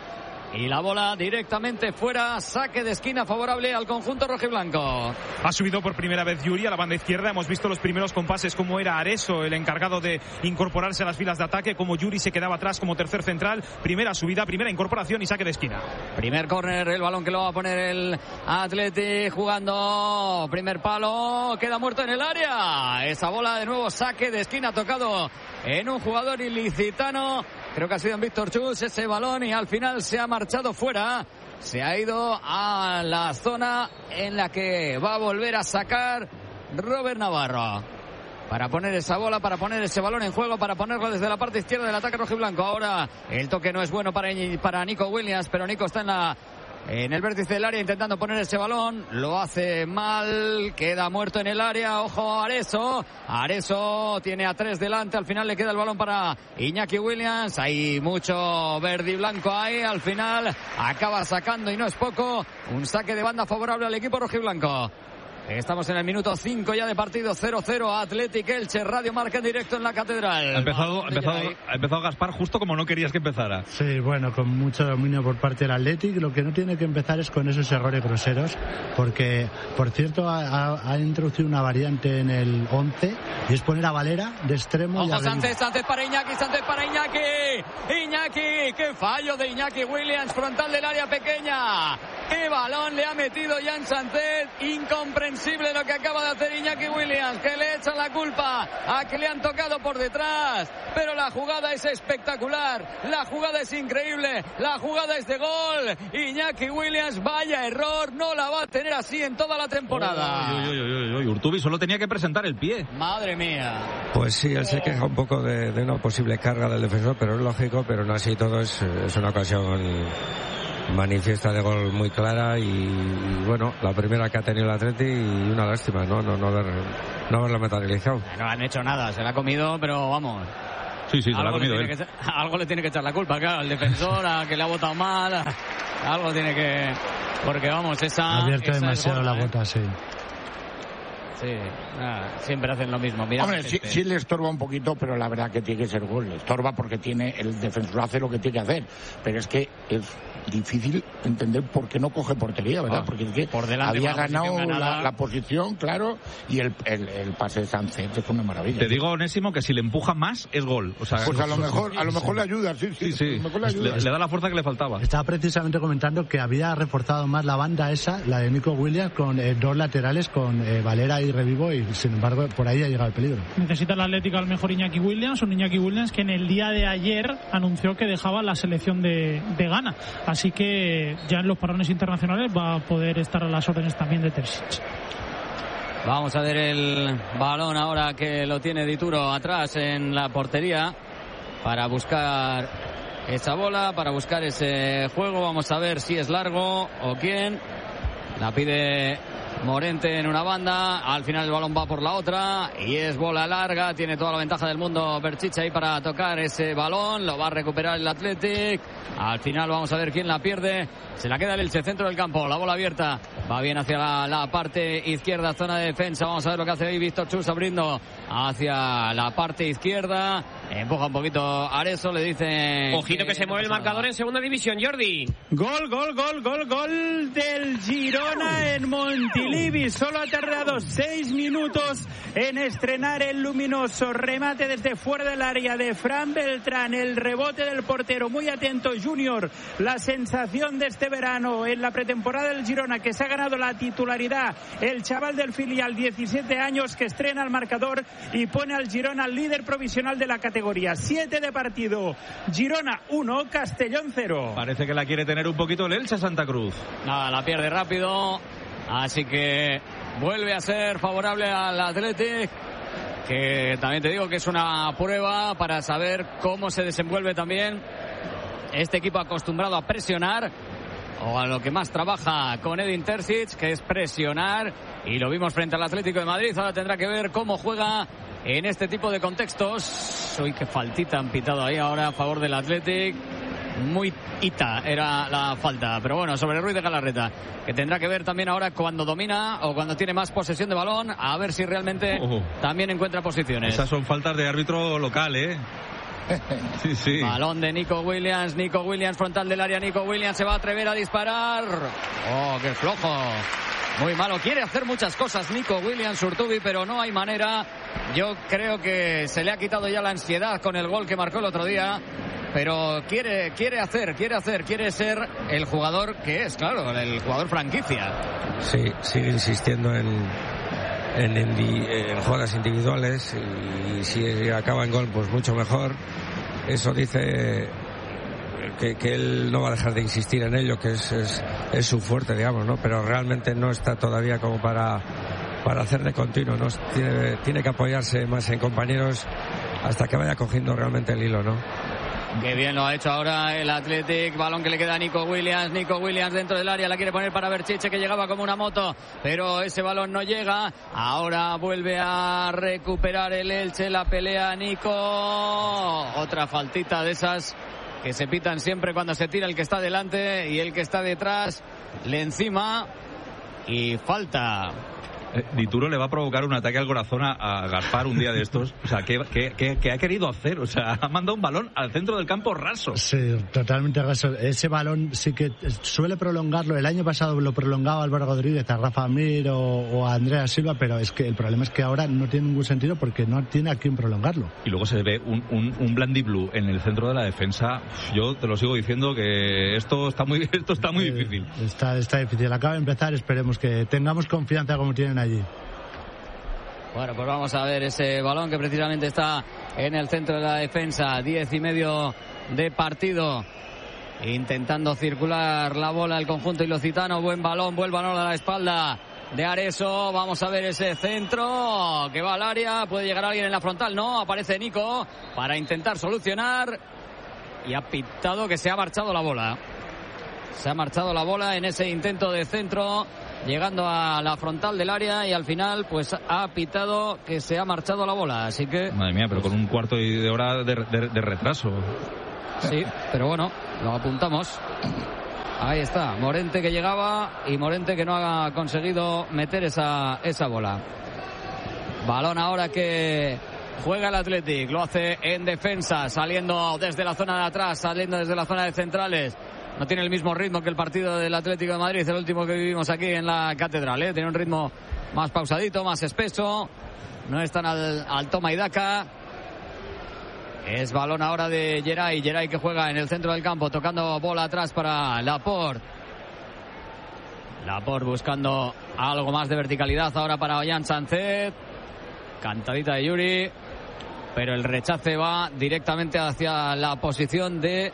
Y la bola directamente fuera, saque de esquina favorable al conjunto rojiblanco. Ha subido por primera vez Yuri a la banda izquierda. Hemos visto los primeros compases como era Areso el encargado de incorporarse a las filas de ataque, como Yuri se quedaba atrás como tercer central. Primera subida, primera incorporación y saque de esquina. Primer córner, el balón que lo va a poner el Athletic jugando. Primer palo, queda muerto en el área. Esa bola de nuevo, saque de esquina tocado en un jugador ilicitano. Creo que ha sido en Víctor Chus ese balón y al final se ha marchado fuera. Se ha ido a la zona en la que va a volver a sacar Robert Navarro. Para poner esa bola, para poner ese balón en juego, para ponerlo desde la parte izquierda del ataque rojiblanco. Ahora el toque no es bueno para, para Nico Williams, pero Nico está en la... en el vértice del área intentando poner ese balón, lo hace mal, queda muerto en el área, ojo Areso, Areso tiene a tres delante, al final le queda el balón para Iñaki Williams, hay mucho verde y blanco ahí, al final acaba sacando y no es poco, un saque de banda favorable al equipo rojiblanco. Estamos en el minuto cinco ya de partido, cero cero, Athletic Elche, Radio Marca en directo en la Catedral. Ha empezado, ha empezado, ha empezado Gaspar justo como no querías que empezara. Sí, bueno, con mucho dominio por parte del Athletic. Lo que no tiene que empezar es con esos errores groseros, porque, por cierto, ha, ha introducido una variante en el once, y es poner a Valera de extremo. Ojo, y a Sánchez, Sánchez para Iñaki, Sánchez para Iñaki. Iñaki, qué fallo de Iñaki Williams, frontal del área pequeña. Qué balón le ha metido Jan Sánchez, incomprensible lo que acaba de hacer Iñaki Williams, que le echan la culpa a que le han tocado por detrás, pero la jugada es espectacular, la jugada es increíble, la jugada es de gol. Iñaki Williams, vaya error, no la va a tener así en toda la temporada. Uy, uy, uy, uy, uy. Urtubi solo tenía que presentar el pie. Madre mía. Pues sí, él se queja un poco de, de una posible carga del defensor, pero es lógico, pero no así todo, es, es una ocasión manifiesta de gol muy clara y, y bueno, la primera que ha tenido el Atleti, y una lástima, ¿no? No, no, haber, no haberla materializado. No han hecho nada, se la ha comido, pero vamos. Sí, sí, se la ha comido él. Que, algo le tiene que echar la culpa, claro, al defensor, a que le ha votado mal, a, algo tiene que... Porque vamos, esa... Ha abierto esa demasiado gorda, la ¿eh? bota, sí. Sí, nada, siempre hacen lo mismo. Mira, Hombre, sí, sí le estorba un poquito, pero la verdad que tiene que ser gol. Le estorba porque tiene el defensor hace lo que tiene que hacer. Pero es que es difícil entender por qué no coge portería, ¿verdad? Ah, porque es que por delante, había por la ganado posición ganada. la, la posición, claro, y el, el, el pase de Sánchez es una maravilla. Te digo, Onésimo, que si le empuja más es gol. O sea, pues a lo mejor, a lo mejor le ayuda, sí, sí. Sí, sí. A lo mejor le, ayuda. Le, le da la fuerza que le faltaba. Estaba precisamente comentando que había reforzado más la banda esa, la de Nico Williams, con eh, dos laterales, con eh, Valera y Revivo, y sin embargo por ahí ha llegado el peligro. Necesita el Atlético al mejor Iñaki Williams, un Iñaki Williams que en el día de ayer anunció que dejaba la selección de, de Ghana, así que ya en los parones internacionales va a poder estar a las órdenes también de Terzic. Vamos a ver el balón ahora que lo tiene Dituro atrás en la portería para buscar esa bola, para buscar ese juego. Vamos a ver si es largo o quién. La pide Morente en una banda, al final el balón va por la otra y es bola larga, tiene toda la ventaja del mundo Berchiche ahí para tocar ese balón, lo va a recuperar el Athletic, al final vamos a ver quién la pierde, se la queda el Elche, centro del campo, la bola abierta, va bien hacia la, la parte izquierda, zona de defensa, vamos a ver lo que hace ahí Víctor Chus abriendo hacia la parte izquierda, empuja un poquito Areso, le dice... Ojito que, que se mueve el marcador nada en segunda división, Jordi. Gol, gol, gol, gol, gol del Girona en Montilivi. Solo ha tardado seis minutos en estrenar el luminoso remate desde fuera del área de Fran Beltrán. El rebote del portero. Muy atento, Junior. La sensación de este verano en la pretemporada del Girona, que se ha ganado la titularidad. El chaval del filial, diecisiete años, que estrena el marcador y pone al Girona líder provisional de la categoría. siete de partido. Girona uno, Castellón cero. Parece que la quiere tener un poquito el Elche Santa Cruz. Nada, la pierde rápido. Así que vuelve a ser favorable al Athletic, que también te digo que es una prueba para saber cómo se desenvuelve también este equipo acostumbrado a presionar, o a lo que más trabaja con Edin Terzic, que es presionar, y lo vimos frente al Atlético de Madrid. Ahora tendrá que ver cómo juega en este tipo de contextos. Uy, qué faltita han pitado ahí ahora a favor del Athletic. Muy ita era la falta, pero bueno, sobre Ruiz de Galarreta, que tendrá que ver también ahora cuando domina o cuando tiene más posesión de balón, a ver si realmente uh-huh. también encuentra posiciones. Esas son faltas de árbitro local, ¿eh? Sí, sí. Balón de Nico Williams, Nico Williams, frontal del área, Nico Williams se va a atrever a disparar. Oh, qué flojo. Muy malo, quiere hacer muchas cosas Nico Williams, Urtubi, pero no hay manera. Yo creo que se le ha quitado ya la ansiedad con el gol que marcó el otro día, pero quiere, quiere hacer, quiere hacer, quiere ser el jugador que es, claro, el jugador franquicia. Sí, sigue insistiendo en, en, en, en jugadas individuales, y si acaba en gol, pues mucho mejor. Eso dice que, que él no va a dejar de insistir en ello, que es, es, es su fuerte, digamos, ¿no? Pero realmente no está todavía como para, para hacer de continuo, ¿no? Tiene, tiene que apoyarse más en compañeros hasta que vaya cogiendo realmente el hilo, ¿no? Qué bien lo ha hecho ahora el Athletic. Balón que le queda a Nico Williams. Nico Williams dentro del área. La quiere poner para Berchiche, que llegaba como una moto, pero ese balón no llega. Ahora vuelve a recuperar el Elche. La pelea Nico. Otra faltita de esas que se pitan siempre cuando se tira el que está delante y el que está detrás le encima. Y falta Eh, Dituro le va a provocar un ataque al corazón a, a Gaspar un día de estos. O sea, ¿qué, qué, qué, qué ha querido hacer? O sea, ha mandado un balón al centro del campo raso. Sí, totalmente raso. Ese balón sí que suele prolongarlo. El año pasado lo prolongaba Álvaro Rodríguez a Rafa Mir o, o a Andrea Silva, pero es que el problema es que ahora no tiene ningún sentido porque no tiene a quién prolongarlo. Y luego se ve un, un, un Blandiblue en el centro de la defensa. Yo te lo sigo diciendo que esto está muy, esto está muy eh, difícil. Está, está difícil. Acaba de empezar, esperemos que tengamos confianza como tienen allí. Bueno, pues vamos a ver ese balón que precisamente está en el centro de la defensa. Diez y medio de partido. Intentando circular la bola el conjunto ilocitano. Buen balón, buen balón a la espalda de Areso. Vamos a ver ese centro que va al área. Puede llegar alguien en la frontal. No, aparece Nico para intentar solucionar. Y ha pitado que se ha marchado la bola. Se ha marchado la bola en ese intento de centro, llegando a la frontal del área, y al final pues ha pitado que se ha marchado la bola. Así que... Madre mía, pero con un cuarto de hora de, de, de retraso. Sí, pero bueno, lo apuntamos. Ahí está, Morente que llegaba y Morente que no ha conseguido meter esa, esa bola. Balón ahora que juega el Athletic, lo hace en defensa, saliendo desde la zona de atrás, saliendo desde la zona de centrales. No tiene el mismo ritmo que el partido del Atlético de Madrid, el último que vivimos aquí en la Catedral, ¿eh? Tiene un ritmo más pausadito, más espeso. No están al, al toma y daca. Es balón ahora de Geray. Geray que juega en el centro del campo, tocando bola atrás para Laporte. Laporte buscando algo más de verticalidad ahora para Ollán Sánchez. Cantadita de Yuri. Pero el rechace va directamente hacia la posición de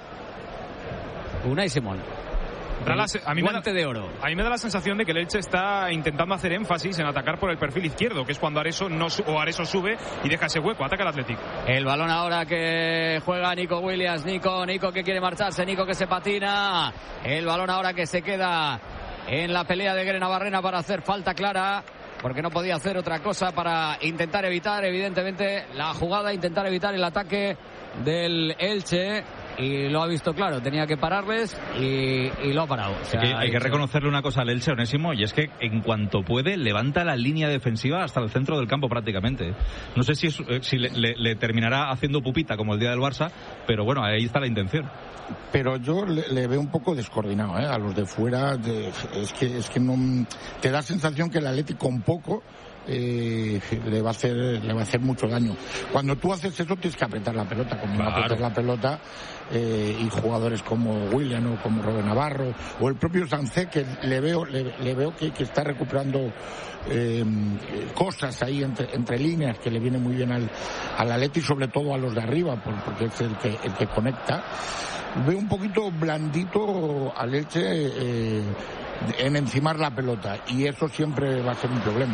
Unai Simón. La, a mí guante me da, de oro. A mí me da la sensación de que el Elche está intentando hacer énfasis en atacar por el perfil izquierdo, que es cuando Areso no o Areso sube y deja ese hueco. Ataca el Athletic. El balón ahora que juega Nico Williams. Nico, Nico que quiere marcharse. Nico que se patina. El balón ahora que se queda en la pelea de Grena Barrena para hacer falta clara, porque no podía hacer otra cosa para intentar evitar, evidentemente, la jugada, intentar evitar el ataque del Elche. Y lo ha visto claro, tenía que pararles y, y lo ha parado. O sea, que hay que reconocerle una cosa al Elche, Onésimo, y es que en cuanto puede levanta la línea defensiva hasta el centro del campo prácticamente. No sé si, es, si le, le, le terminará haciendo pupita como el día del Barça, pero bueno, ahí está la intención. Pero yo le, le veo un poco descoordinado, ¿eh? A los de fuera, de, es que es que no te da sensación que el Atlético con poco Eh, le va a hacer le va a hacer mucho daño. Cuando tú haces eso tienes que apretar la pelota, como claro. no apretas la pelota, eh, y jugadores como William o como Robert Navarro o el propio Sancet, que le veo le, le veo que, que está recuperando eh, cosas ahí entre, entre líneas, que le viene muy bien al, al Atleti, sobre todo a los de arriba, porque es el que, el que conecta. Veo un poquito blandito al Elche eh, en encimar la pelota, y eso siempre va a ser un problema.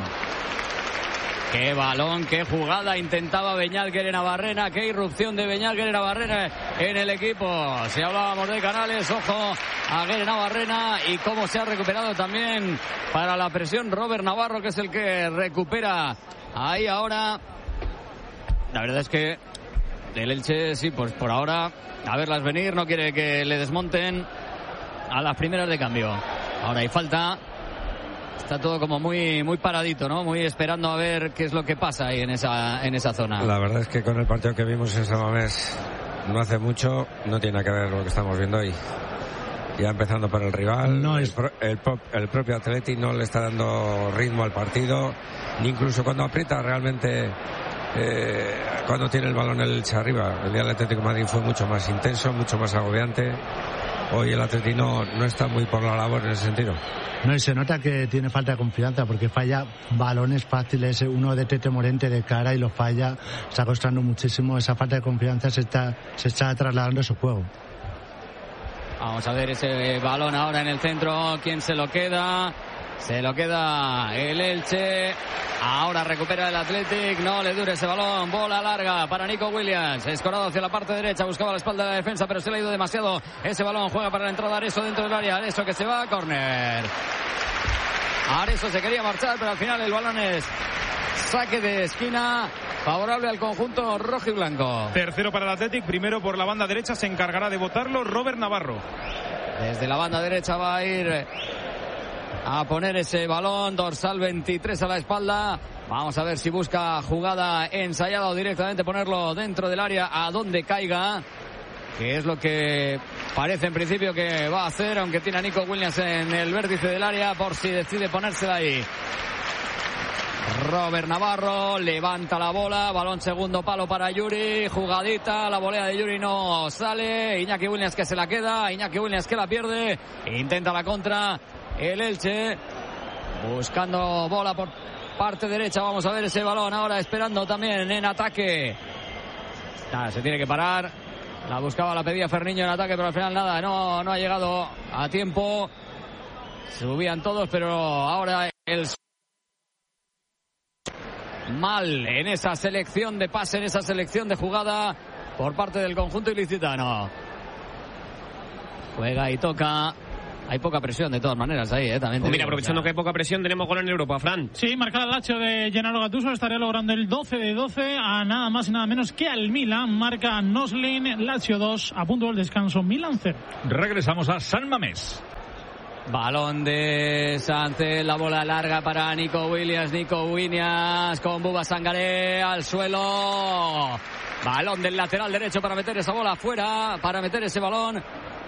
Qué balón, qué jugada intentaba Beñat Navarrena, qué irrupción de Beñat Navarrena en el equipo. Si hablábamos de Canales, ojo a Navarrena, y cómo se ha recuperado también para la presión Robert Navarro, que es el que recupera ahí ahora. La verdad es que el Elche, sí, pues por ahora a verlas venir, no quiere que le desmonten a las primeras de cambio. Ahora hay falta. Está todo como muy muy paradito, ¿no? Muy esperando a ver qué es lo que pasa ahí en esa en esa zona. La verdad es que con el partido que vimos en San Mamés no hace mucho, no tiene que ver lo que estamos viendo hoy. Ya empezando por el rival, no es... el, el, el propio Atleti no le está dando ritmo al partido, ni incluso cuando aprieta realmente, eh, cuando tiene el balón el Elche arriba. El día del Atlético de Madrid fue mucho más intenso, mucho más agobiante. Hoy el Atleti no, no está muy por la labor en ese sentido. No, y se nota que tiene falta de confianza, porque falla balones fáciles, uno de Tete Morente de cara y lo falla, está costando muchísimo. Esa falta de confianza se está, se está trasladando a su juego. Vamos a ver ese balón ahora en el centro, ¿quién se lo queda? Se lo queda el Elche. Ahora recupera el Athletic. No le dure ese balón. Bola larga para Nico Williams. Escorado hacia la parte derecha. Buscaba la espalda de la defensa, pero se le ha ido demasiado ese balón. Juega para la entrada Areso dentro del área. Areso que se va a córner. Areso se quería marchar, pero al final el balón es saque de esquina favorable al conjunto rojo y blanco. Tercero para el Athletic. Primero por la banda derecha. Se encargará de botarlo Robert Navarro. Desde la banda derecha va a ir a poner ese balón, dorsal veintitrés a la espalda. Vamos a ver si busca jugada ensayada o directamente ponerlo dentro del área a donde caiga, que es lo que parece en principio que va a hacer, aunque tiene a Nico Williams en el vértice del área por si decide ponérsela ahí. Robert Navarro levanta la bola, balón segundo palo para Yuri, jugadita, la volea de Yuri no sale, Iñaki Williams que se la queda, Iñaki Williams que la pierde, intenta la contra el Elche, buscando bola por parte derecha. Vamos a ver ese balón ahora, esperando también en ataque. Nada, se tiene que parar, la buscaba, la pedía Ferniño en ataque, pero al final nada, no, no ha llegado a tiempo. Subían todos, pero ahora el mal en esa selección de pase, en esa selección de jugada por parte del conjunto ilicitano. Juega y toca. Hay poca presión de todas maneras ahí, ¿eh? También. Pues mira, aprovechando que hay poca presión, tenemos gol en Europa, Fran. Sí, marca el Lazio de Gennaro Gattuso, estaría logrando el doce de doce a nada más y nada menos que al Milan. Marca Noslin, Lazio dos, a punto del descanso, Milan cero. Regresamos a San Mamés. Balón de Sánchez, la bola larga para Nico Williams, Nico Williams con Buba Sangaré al suelo. Balón del lateral derecho para meter esa bola afuera, para meter ese balón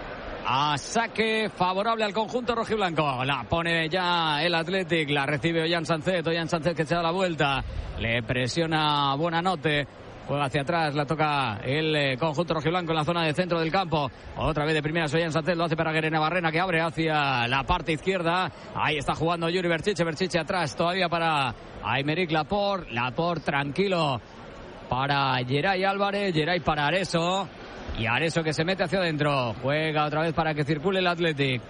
a saque favorable al conjunto rojiblanco. La pone ya el Athletic, la recibe Ollán Sánchez, Ollán Sánchez que se da la vuelta, le presiona Buonanotte. Juega hacia atrás, la toca el eh, conjunto rojiblanco en la zona de centro del campo. Otra vez de primera Ollán Sánchez, lo hace para Guerena Barrena, que abre hacia la parte izquierda. Ahí está jugando Yuri Berchiche, Berchiche atrás todavía para Aymeric Laporte. Laporte tranquilo para Geray Álvarez, Geray para Areso. Y Areso que se mete hacia adentro. Juega otra vez para que circule el Athletic.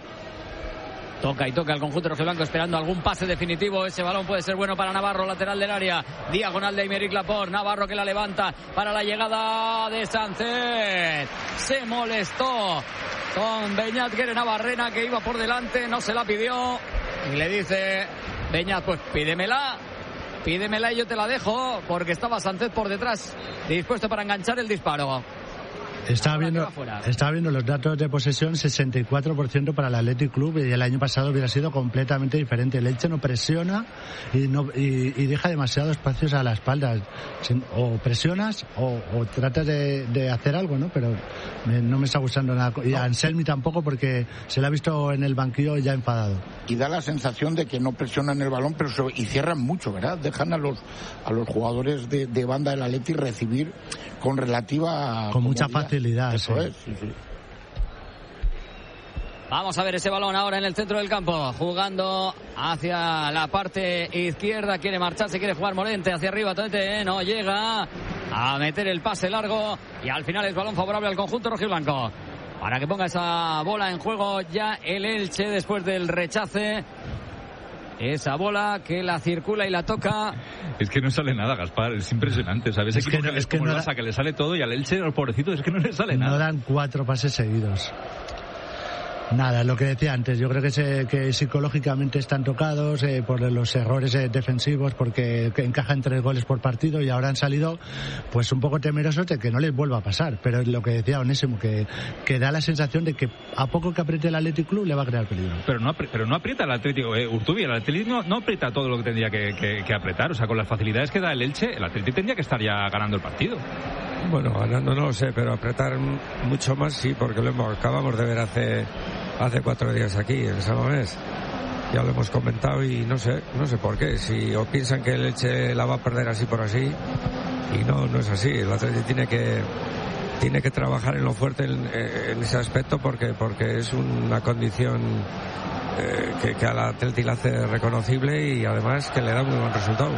Toca y toca el conjunto rojiblanco esperando algún pase definitivo. Ese balón puede ser bueno para Navarro, lateral del área. Diagonal de Aymeric Laporte. Navarro que la levanta para la llegada de Sánchez. Se molestó con Beñat Guerena Barrena, que iba por delante, no se la pidió. Y le dice Beñat, pues pídemela. Pídemela y yo te la dejo, porque estaba Sánchez por detrás, dispuesto para enganchar el disparo. Estaba viendo, estaba viendo los datos de posesión, sesenta y cuatro por ciento para el Athletic Club, y el año pasado hubiera sido completamente diferente. El Elche no presiona y, no, y, y deja demasiados espacios a la espalda. O presionas o, o tratas de, de hacer algo, ¿no? Pero me, no me está gustando nada. Y a Anselmi tampoco, porque se le ha visto en el banquillo ya enfadado. Y da la sensación de que no presionan el balón, pero se, y cierran mucho, ¿verdad? Dejan a los a los jugadores de, de banda del Athletic recibir con relativa con mucha facilidad. Eso sí. es, sí, sí. Vamos a ver ese balón ahora en el centro del campo, jugando hacia la parte izquierda, quiere marcharse, quiere jugar Morente hacia arriba, Tete, no llega a meter el pase largo y al final es balón favorable al conjunto rojiblanco. Para que ponga esa bola en juego ya el Elche después del rechace. Esa bola que la circula y la toca. Es que no sale nada, Gaspar, es impresionante, ¿sabes? Es que, que, no, es que no da... que le sale todo y al Elche, el pobrecito, es que no le sale nada. No dan cuatro pases seguidos. Nada, lo que decía antes, yo creo que, se, que psicológicamente están tocados eh, por los errores eh, defensivos, porque encajan tres goles por partido y ahora han salido pues un poco temerosos de que no les vuelva a pasar. Pero es lo que decía Onésimo, que, que da la sensación de que a poco que apriete el Athletic Club le va a crear peligro. Pero no, pero no aprieta el Atlético, eh, Urtubi, el Atlético no, no aprieta todo lo que tendría que, que, que apretar. O sea, con las facilidades que da el Elche, el Atlético tendría que estar ya ganando el partido. Bueno, ganando no lo sé, pero apretar mucho más sí, porque lo hemos, acabamos de ver hace hace cuatro días aquí en San Mamés. Ya lo hemos comentado y no sé, no sé por qué. Si o piensan que el Elche la va a perder así por así, y no, no es así. El Atlético tiene que tiene que trabajar en lo fuerte en, en ese aspecto, porque porque es una condición eh, que, que al Atlético le hace reconocible y además que le da muy buen resultado.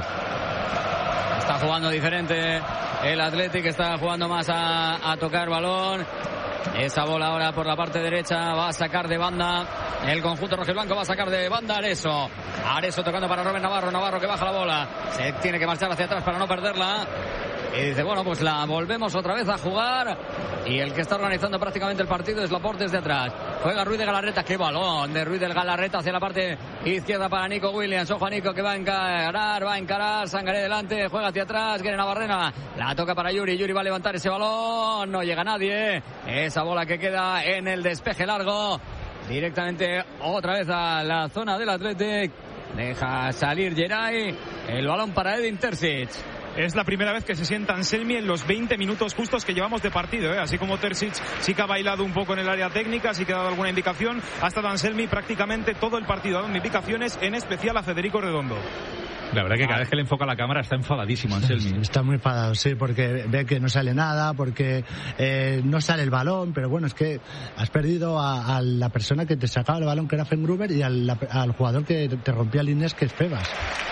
Está jugando diferente el Athletic, está jugando más a, a tocar balón. Esa bola ahora por la parte derecha va a sacar de banda el conjunto rojiblanco, va a sacar de banda Areso. Areso tocando para Robert Navarro, Navarro que baja la bola, se tiene que marchar hacia atrás para no perderla. Y dice, bueno, pues la volvemos otra vez a jugar. Y el que está organizando prácticamente el partido es Laporte desde atrás. Juega Ruiz de Galarreta, qué balón de Ruiz de Galarreta hacia la parte izquierda para Nico Williams. Ojo a Nico que va a encarar, va a encarar, Sangaré delante, juega hacia atrás, Guerena Barrena, la toca para Yuri, Yuri va a levantar ese balón, no llega nadie. Esa bola que queda en el despeje largo directamente otra vez a la zona del Athletic. Deja salir Geray. El balón para Edin Terzic. Es la primera vez que se sienta Anselmi en los veinte minutos justos que llevamos de partido, ¿eh? Así como Terzic sí que ha bailado un poco en el área técnica, sí que ha dado alguna indicación, ha estado Anselmi prácticamente todo el partido dando indicaciones, en especial a Federico Redondo. La verdad que cada vez que le enfoca la cámara está enfadadísimo Anselmi. Está muy enfadado, sí, porque ve que no sale nada, porque eh, no sale el balón, pero bueno, es que has perdido a, a la persona que te sacaba el balón, que era Fengruber, y al, al jugador que te rompía líneas, que es Febas.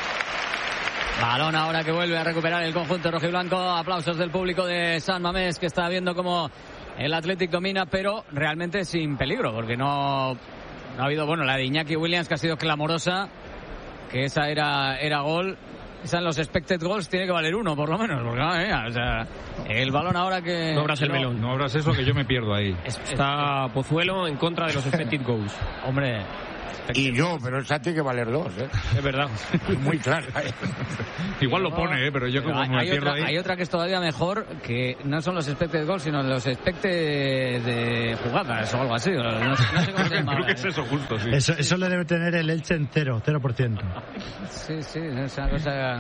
Balón ahora que vuelve a recuperar el conjunto rojiblanco. Aplausos del público de San Mamés, que está viendo cómo el Athletic domina, pero realmente sin peligro, porque no, no ha habido, bueno, la de Iñaki Williams, que ha sido clamorosa, que esa era, era gol. Esa en los expected goals tiene que valer uno, por lo menos, porque no, eh, o sea, el balón ahora que... No abras el melón. No abras eso, que yo me pierdo ahí. Está Pozuelo en contra de los expected goals. Hombre... Y yo, pero esa tiene que valer dos, ¿eh? Es verdad. Muy claro. Igual lo pone, ¿eh? Pero yo como hay, me hay pierdo otra, ahí... Hay otra que es todavía mejor, que no son los expected goals, sino los expected de jugadas o algo así. No, no sé cómo se llama. Creo que es eso justo, sí. Eso, eso lo debe tener el Elche en cero, cero por ciento. Sí, sí, es una cosa...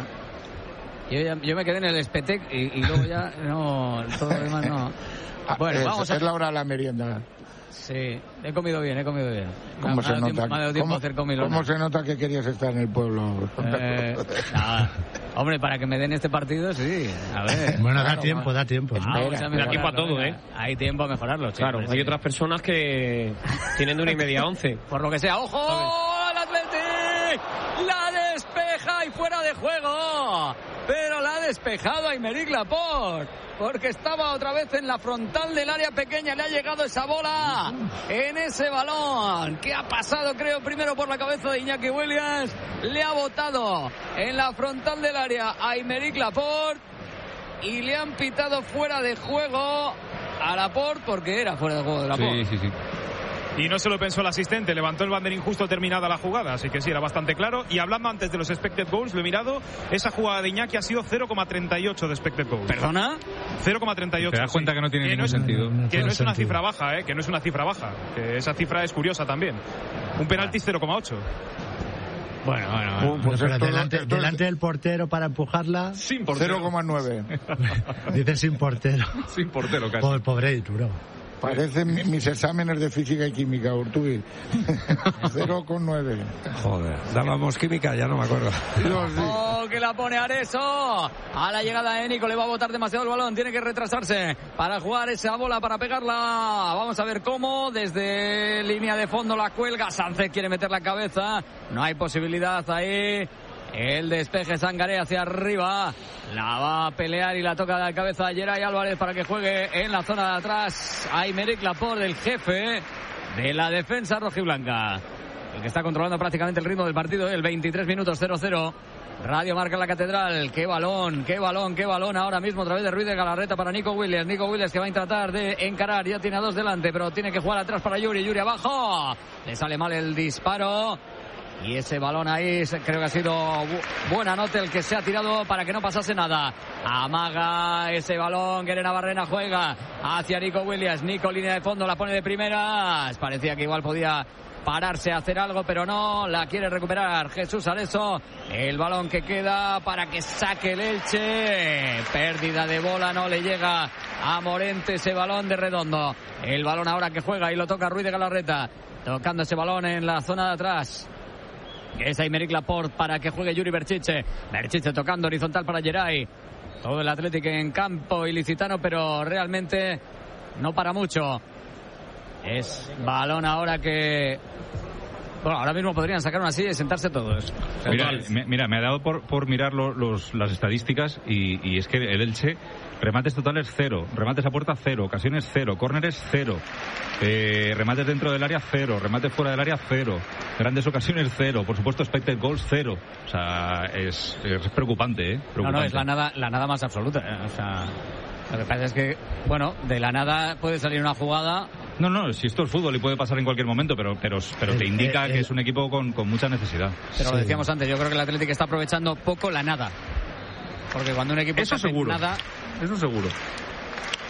Yo, ya, yo me quedé en el Spetec y, y luego ya no... Todo lo demás no... Bueno, es, vamos a... Es la hora de la merienda. Sí, he comido bien, he comido bien. ¿Cómo me, se me nota? Tiempo, me ha dado tiempo ¿Cómo, a hacer comilona. ¿Cómo se nota que querías estar en el pueblo? Eh, nada. Hombre, para que me den este partido, sí. A ver. Bueno, claro, da tiempo, bueno. da tiempo. Ah, da da tiempo a todo, ¿eh? Hay tiempo a mejorarlo, chicos. Claro, hay sí. otras personas que tienen de una y media a once. Por lo que sea, ¡ojo! ¡Al Athletic! ¡La despeja y fuera de juego! Pero la ha despejado Aymeric Laporte, porque estaba otra vez en la frontal del área pequeña. Le ha llegado esa bola en ese balón que ha pasado, creo, primero por la cabeza de Iñaki Williams. Le ha botado en la frontal del área a Aymeric Laporte y le han pitado fuera de juego a Laporte, porque era fuera de juego de Laporte. Sí, sí, sí. Y no se lo pensó el asistente, levantó el banderín justo terminada la jugada, así que sí, era bastante claro. Y hablando antes de los expected goals, lo he mirado, esa jugada de Iñaki ha sido cero coma treinta y ocho de expected goals. ¿Perdona? cero coma treinta y ocho. Te das cuenta sí. que no tiene que ningún no es, sentido. Que no es una cifra baja, ¿eh? Que no es una cifra baja. Que esa cifra es curiosa también. Un penalti cero coma ocho. Bueno, bueno, bueno. Pues pero esto, delante, esto delante del portero para empujarla. Sin portero. cero coma nueve. Dice sin portero. Sin portero, casi. Pobre, pobre Ituro. Parecen mis exámenes de física y química, Urtubis. cero coma nueve. Joder, dábamos química, ya no me acuerdo. Oh, que la pone Areso. A la llegada de Nico, le va a botar demasiado el balón. Tiene que retrasarse para jugar esa bola, para pegarla. Vamos a ver cómo. Desde línea de fondo la cuelga. Sánchez quiere meter la cabeza. No hay posibilidad ahí. El despeje Sangaré hacia arriba. La va a pelear y la toca de la cabeza a Geray Álvarez para que juegue en la zona de atrás. Aymeric Laporte, el jefe de la defensa rojiblanca, el que está controlando prácticamente el ritmo del partido. El veintitrés minutos, cero cero. Radio Marca en la Catedral. Qué balón, qué balón, qué balón ahora mismo a través de Ruiz de Galarreta para Nico Williams. Nico Williams que va a tratar de encarar. Ya tiene a dos delante, pero tiene que jugar atrás para Yuri. Yuri abajo. Le sale mal el disparo. Y ese balón ahí creo que ha sido bu- buena nota el que se ha tirado para que no pasase nada. Amaga ese balón, que Navarrena juega hacia Nico Williams. Nico, línea de fondo, la pone de primeras. Parecía que igual podía pararse a hacer algo, pero no, la quiere recuperar Jesús Areso. El balón que queda para que saque el Elche. Pérdida de bola, no le llega a Morente ese balón de Redondo. El balón ahora que juega y lo toca Ruiz de Galarreta. Tocando ese balón en la zona de atrás. Es Aymeric Laporte para que juegue Yuri Berchiche. Berchiche tocando horizontal para Geray. Todo el Atlético en campo ilicitano, pero realmente no para mucho. Es balón ahora que... Bueno, ahora mismo podrían sacar una silla y sentarse todos. Mira, me, mira, me ha dado por, por mirar lo, los, las estadísticas y, y es que el Elche, remates totales cero, remates a puerta cero, ocasiones cero, córneres cero, eh, remates dentro del área cero, remates fuera del área cero, grandes ocasiones cero, por supuesto expected goals cero. O sea, es, es preocupante, ¿eh? Preocupante. No, no, es la nada, la nada más absoluta. ¿eh? O sea, lo que pasa es que, bueno, de la nada puede salir una jugada. No, no, si esto es fútbol y puede pasar en cualquier momento, pero pero, pero te indica eh, eh, que es un equipo con, con mucha necesidad. Pero sí. Lo decíamos antes, yo creo que el Atlético está aprovechando poco la nada. Porque cuando un equipo eso hace seguro. nada... Eso seguro.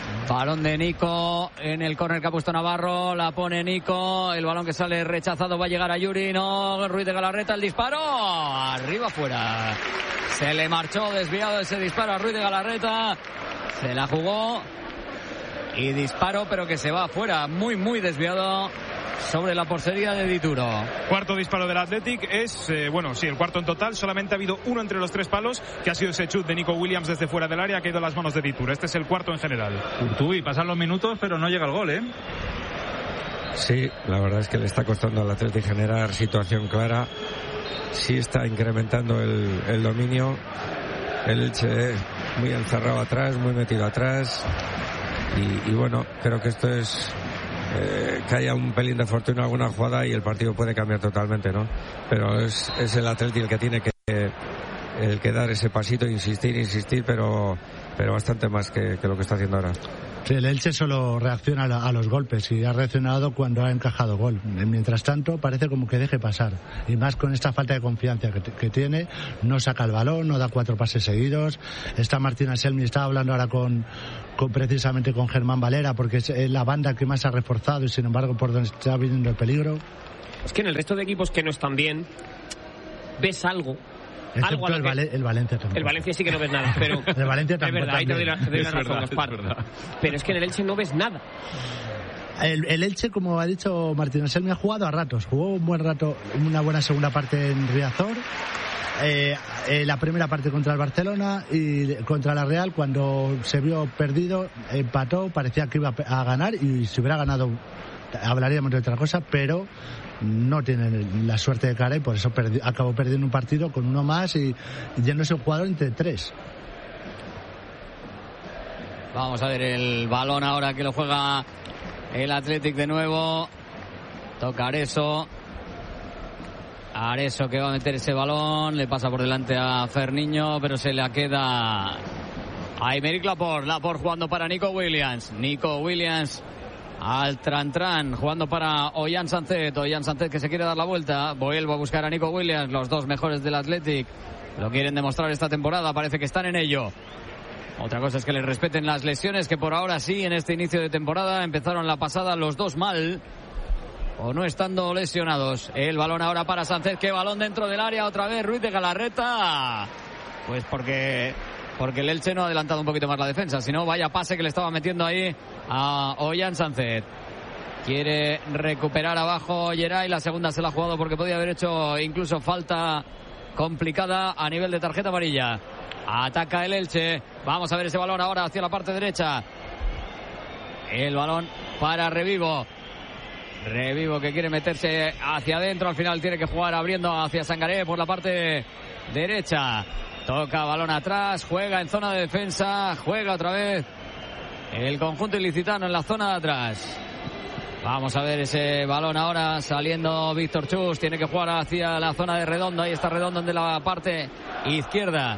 Balón de Nico en el córner que ha puesto Navarro, la pone Nico, el balón que sale rechazado va a llegar a Yuri, no, Ruiz de Galarreta, el disparo, arriba fuera, se le marchó desviado ese disparo a Ruiz de Galarreta, se la jugó y disparo pero que se va afuera, muy muy desviado sobre la portería de Dituro. Cuarto disparo del Athletic es, eh, bueno, sí, el cuarto en total. Solamente ha habido uno entre los tres palos, que ha sido ese chut de Nico Williams desde fuera del área, que ha ido a las manos de Dituro. Este es el cuarto en general. Urtubi, pasan los minutos, pero no llega el gol, ¿eh? Sí, la verdad es que le está costando al Athletic generar situación clara. Sí está incrementando el, el dominio. El Elche muy encerrado atrás, muy metido atrás. Y, y bueno, creo que esto es... Eh, que haya un pelín de fortuna en alguna jugada y el partido puede cambiar totalmente, ¿no? Pero es, es el Atleti el que tiene que el que dar ese pasito, insistir, insistir, pero pero bastante más que, que lo que está haciendo ahora. Sí, el Elche solo reacciona a, a los golpes y ha reaccionado cuando ha encajado gol. Mientras tanto, parece como que deje pasar. Y más con esta falta de confianza que, que tiene, no saca el balón, no da cuatro pases seguidos. Está Martín Anselmi, estaba hablando ahora con, con precisamente con Germán Valera, porque es la banda que más ha reforzado y sin embargo por donde está viniendo el peligro. Es que en el resto de equipos que no están bien, ves algo. Excepto algo el, que... Vale, el Valencia tampoco. El Valencia sí que no ves nada, pero... el Valencia tampoco. Es verdad, ahí te doy la, te doy la razón, verdad, Gaspar. es verdad. Pero es que en el Elche no ves nada. El, el Elche, como ha dicho Martín Anselmi, ha jugado a ratos. Jugó un buen rato, una buena segunda parte en Riazor. Eh, eh, la primera parte contra el Barcelona y contra la Real, cuando se vio perdido, empató, parecía que iba a ganar y si hubiera ganado hablaríamos de otra cosa, pero no tienen la suerte de cara y por eso perdi- acabó perdiendo un partido con uno más y yéndose un jugador entre tres. Vamos a ver el balón ahora que lo juega el Athletic de nuevo. Toca Areso. Areso que va a meter ese balón, le pasa por delante a Ferniño, pero se le queda a Aymeric Laporte. Laporte jugando para Nico Williams. Nico Williams al Tran Tran, jugando para Ollán Sancet. Ollán Sancet que se quiere dar la vuelta. Vuelvo a buscar a Nico Williams, los dos mejores del Athletic. Lo quieren demostrar esta temporada, parece que están en ello. Otra cosa es que les respeten las lesiones, que por ahora sí, en este inicio de temporada empezaron la pasada los dos mal, o no estando lesionados. El balón ahora para Sánchez, que balón dentro del área, otra vez Ruiz de Galarreta. Pues porque porque el Elche no ha adelantado un poquito más la defensa, si no vaya pase que le estaba metiendo ahí a Ollán Sánchez. Quiere recuperar abajo Geray, la segunda se la ha jugado porque podía haber hecho incluso falta complicada a nivel de tarjeta amarilla. Ataca el Elche, vamos a ver ese balón ahora hacia la parte derecha. El balón para Revivo. Revivo que quiere meterse hacia adentro, al final tiene que jugar abriendo hacia Sangaré por la parte derecha. Toca balón atrás, juega en zona de defensa, juega otra vez el conjunto ilicitano en la zona de atrás. Vamos a ver ese balón ahora saliendo Víctor Chus, tiene que jugar hacia la zona de Redondo, ahí está Redondo de la parte izquierda.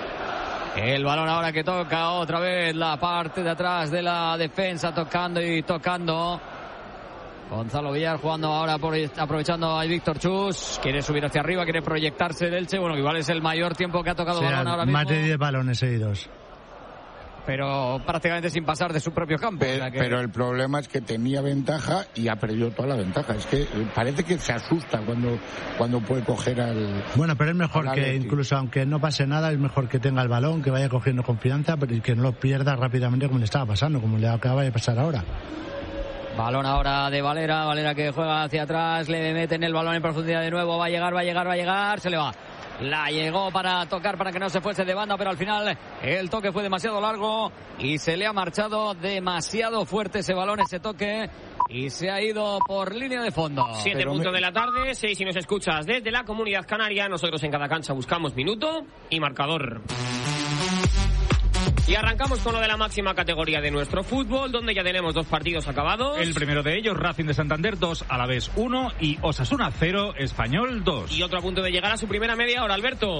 El balón ahora que toca otra vez la parte de atrás de la defensa, tocando y tocando. Gonzalo Villar jugando ahora, por, aprovechando a Víctor Chus. Quiere subir hacia arriba, quiere proyectarse del Elche. Bueno, igual es el mayor tiempo que ha tocado o sea, balón ahora mismo. Más de diez balones seguidos. Pero prácticamente sin pasar de su propio campo. Pero, o sea que... pero el problema es que tenía ventaja y ha perdido toda la ventaja. Es que parece que se asusta cuando, cuando puede coger al... Bueno, pero es mejor que incluso aunque no pase nada, es mejor que tenga el balón, que vaya cogiendo confianza, pero y que no lo pierda rápidamente como le estaba pasando, como le acaba de pasar ahora. Balón ahora de Valera, Valera que juega hacia atrás, le meten el balón en profundidad de nuevo, va a llegar, va a llegar, va a llegar, se le va. La llegó para tocar, para que no se fuese de banda, pero al final el toque fue demasiado largo y se le ha marchado demasiado fuerte ese balón, ese toque, y se ha ido por línea de fondo. Siete puntos de la tarde, seis si nos escuchas desde la Comunidad Canaria. Nosotros en cada cancha buscamos minuto y marcador. Y arrancamos con lo de la máxima categoría de nuestro fútbol, donde ya tenemos dos partidos acabados. El primero de ellos, Racing de Santander dos, Alavés uno y Osasuna cero, Español dos. Y otro a punto de llegar a su primera media hora, Alberto.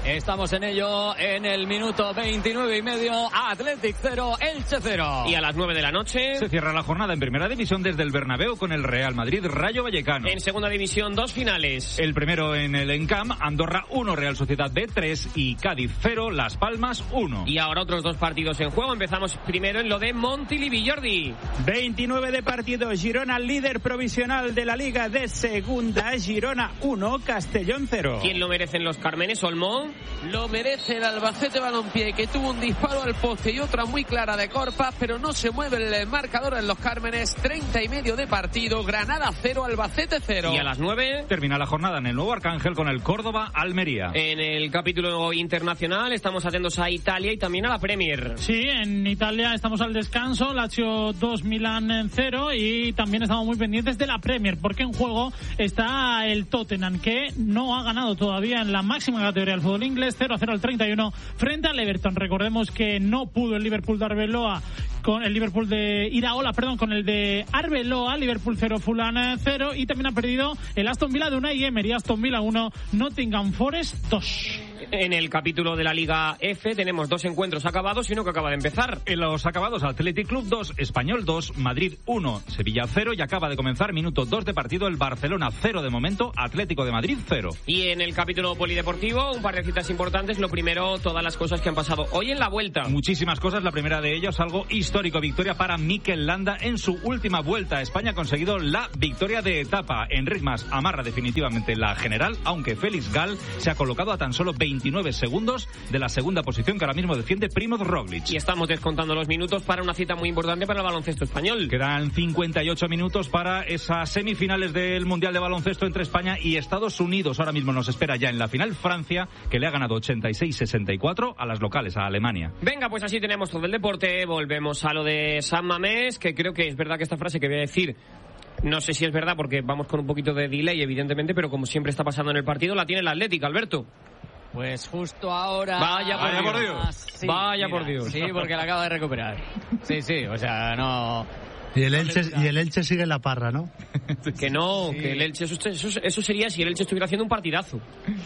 Estamos en ello en el minuto veintinueve y medio. Athletic cero, Elche cero. Y a las nueve de la noche se cierra la jornada en primera división desde el Bernabéu con el Real Madrid Rayo Vallecano. En segunda división, dos finales. El primero en el Encamp, Andorra uno, Real Sociedad B tres y Cádiz cero, Las Palmas uno. Y ahora otros dos partidos en juego. Empezamos primero en lo de Montilivi, Jordi. veintinueve de partidos. Girona, líder provisional de la Liga de Segunda. Girona uno, Castellón cero. ¿Quién lo merecen los Cármenes, Olmo? Lo merece el Albacete Balompié, que tuvo un disparo al poste y otra muy clara de Corpas, pero no se mueve el marcador en los Cármenes. Treinta y medio de partido. Granada cero, Albacete cero. Y a las nueve termina la jornada en el Nuevo Arcángel con el Córdoba Almería. En el capítulo internacional estamos atentos a Italia y también a la Premier. Sí, en Italia estamos al descanso. Lazio dos, Milán cero, y también estamos muy pendientes de la Premier, porque en juego está el Tottenham, que no ha ganado todavía en la máxima categoría del fútbol inglés. Cero a cero al treinta y uno frente al Everton. Recordemos que no pudo el Liverpool de Arbeloa con el Liverpool de Iraola, perdón, con el de Arbeloa. Liverpool cero, Fulham cero, y también ha perdido el Aston Villa de Unai Emery. Aston Villa uno, Nottingham Forest dos. En el capítulo de la Liga F tenemos dos encuentros acabados y uno que acaba de empezar. En los acabados, Athletic Club dos, Español dos, Madrid uno, Sevilla cero, y acaba de comenzar minuto dos de partido, el Barcelona cero de momento, Atlético de Madrid cero. Y en el capítulo polideportivo, un par de citas importantes. Lo primero, todas las cosas que han pasado hoy en la Vuelta. Muchísimas cosas, la primera de ellas, algo histórico, victoria para Mikel Landa en su última Vuelta. España ha conseguido la victoria de etapa. Enric Mas amarra definitivamente la general, aunque Félix Gal se ha colocado a tan solo veintinueve segundos de la segunda posición que ahora mismo defiende Primoz Roglic. Y estamos descontando los minutos para una cita muy importante para el baloncesto español. Quedan cincuenta y ocho minutos para esas semifinales del Mundial de Baloncesto entre España y Estados Unidos. Ahora mismo nos espera ya en la final Francia, que le ha ganado ochenta y seis sesenta y cuatro a las locales, a Alemania. Venga, pues así tenemos todo el deporte. Volvemos a lo de San Mamés, que creo que es verdad que esta frase que voy a decir, no sé si es verdad porque vamos con un poquito de delay, evidentemente, pero como siempre está pasando en el partido, la tiene el Atlético, Alberto. Pues justo ahora... Vaya por, Vaya por Dios. Ah, sí, Vaya mira, por Dios. Sí, porque la acaba de recuperar. Sí, sí, o sea, no... Y el Elche, y el Elche sigue en la parra, ¿no? Que no, Sí. que el Elche... Eso, eso, eso sería si el Elche estuviera haciendo un partidazo.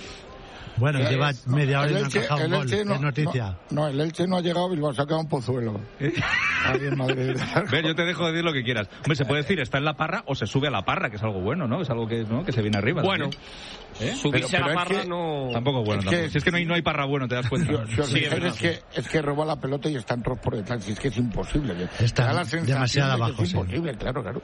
Bueno, Eh, lleva no, media hora y el no ha Elche- encajado un el gol. Elche no- Es noticia. No, no, el Elche no ha llegado, Bilbao se ha quedado un pozuelo. Ahí en Madrid. Ver, yo te dejo decir lo que quieras. Hombre, se puede decir, está en la parra o se sube a la parra, que es algo bueno, ¿no? Es algo que, ¿no? que se viene arriba. Bueno, ¿Eh? subirse Pero- a pero la es parra que- no... Tampoco bueno, Es que- tampoco. Si es que no hay, no hay parra bueno, te das cuenta. Si os Sí, es fijáis, verdad. es, que, es que roba la pelota y están todos por detrás. Si es que es imposible. Está Da la sensación demasiado de que abajo, Es sí. imposible, claro, claro.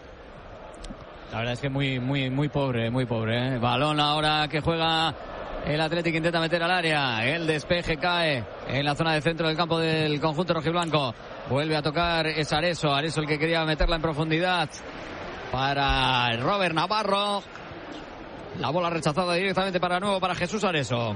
La verdad es que muy, muy, muy pobre, muy pobre. ¿eh? Balón ahora que juega el Atlético, intenta meter al área. El despeje cae en la zona de centro del campo del conjunto rojiblanco. Vuelve a tocar, es Areso. Areso el que quería meterla en profundidad para Robert Navarro. La bola rechazada directamente para nuevo para Jesús Areso.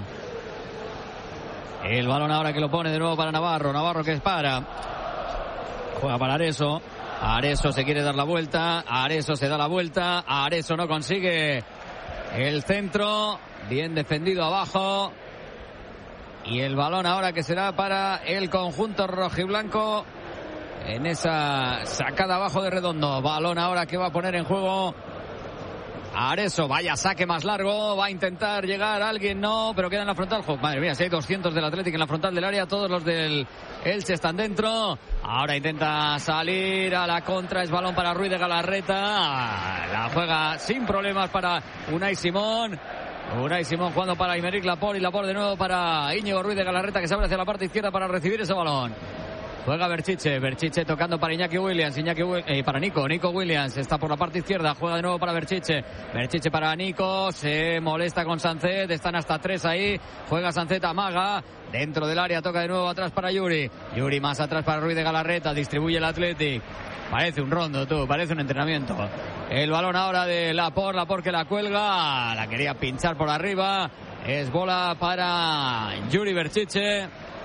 El balón ahora que lo pone de nuevo para Navarro. Navarro que dispara. Juega para Areso. Areso se quiere dar la vuelta. Areso se da la vuelta. Areso no consigue el centro. Bien defendido abajo. Y el balón ahora que será para el conjunto rojiblanco en esa sacada abajo de Redondo. Balón ahora que va a poner en juego Areso. Vaya saque más largo. Va a intentar llegar alguien. No, pero queda en la frontal. Jo, madre mía, si hay doscientos del Atlético en la frontal del área. Todos los del Elche están dentro. Ahora intenta salir a la contra. Es balón para Ruiz de Galarreta. La juega sin problemas para Unai Simón. Unai Simón jugando para Aymeric Laporte. Y Laporte de nuevo para Íñigo Ruiz de Galarreta, que se abre hacia la parte izquierda para recibir ese balón. Juega Berchiche, Berchiche tocando para Iñaki Williams, Iñaki Wi- eh, para Nico, Nico Williams está por la parte izquierda, juega de nuevo para Berchiche, Berchiche para Nico, se molesta con Sancet, están hasta tres ahí, juega Sancet, amaga, dentro del área, toca de nuevo atrás para Yuri, Yuri más atrás para Ruiz de Galarreta, distribuye el Athletic, parece un rondo tú, parece un entrenamiento, el balón ahora de Laporte, Laporte que la cuelga, la quería pinchar por arriba, es bola para Yuri Berchiche.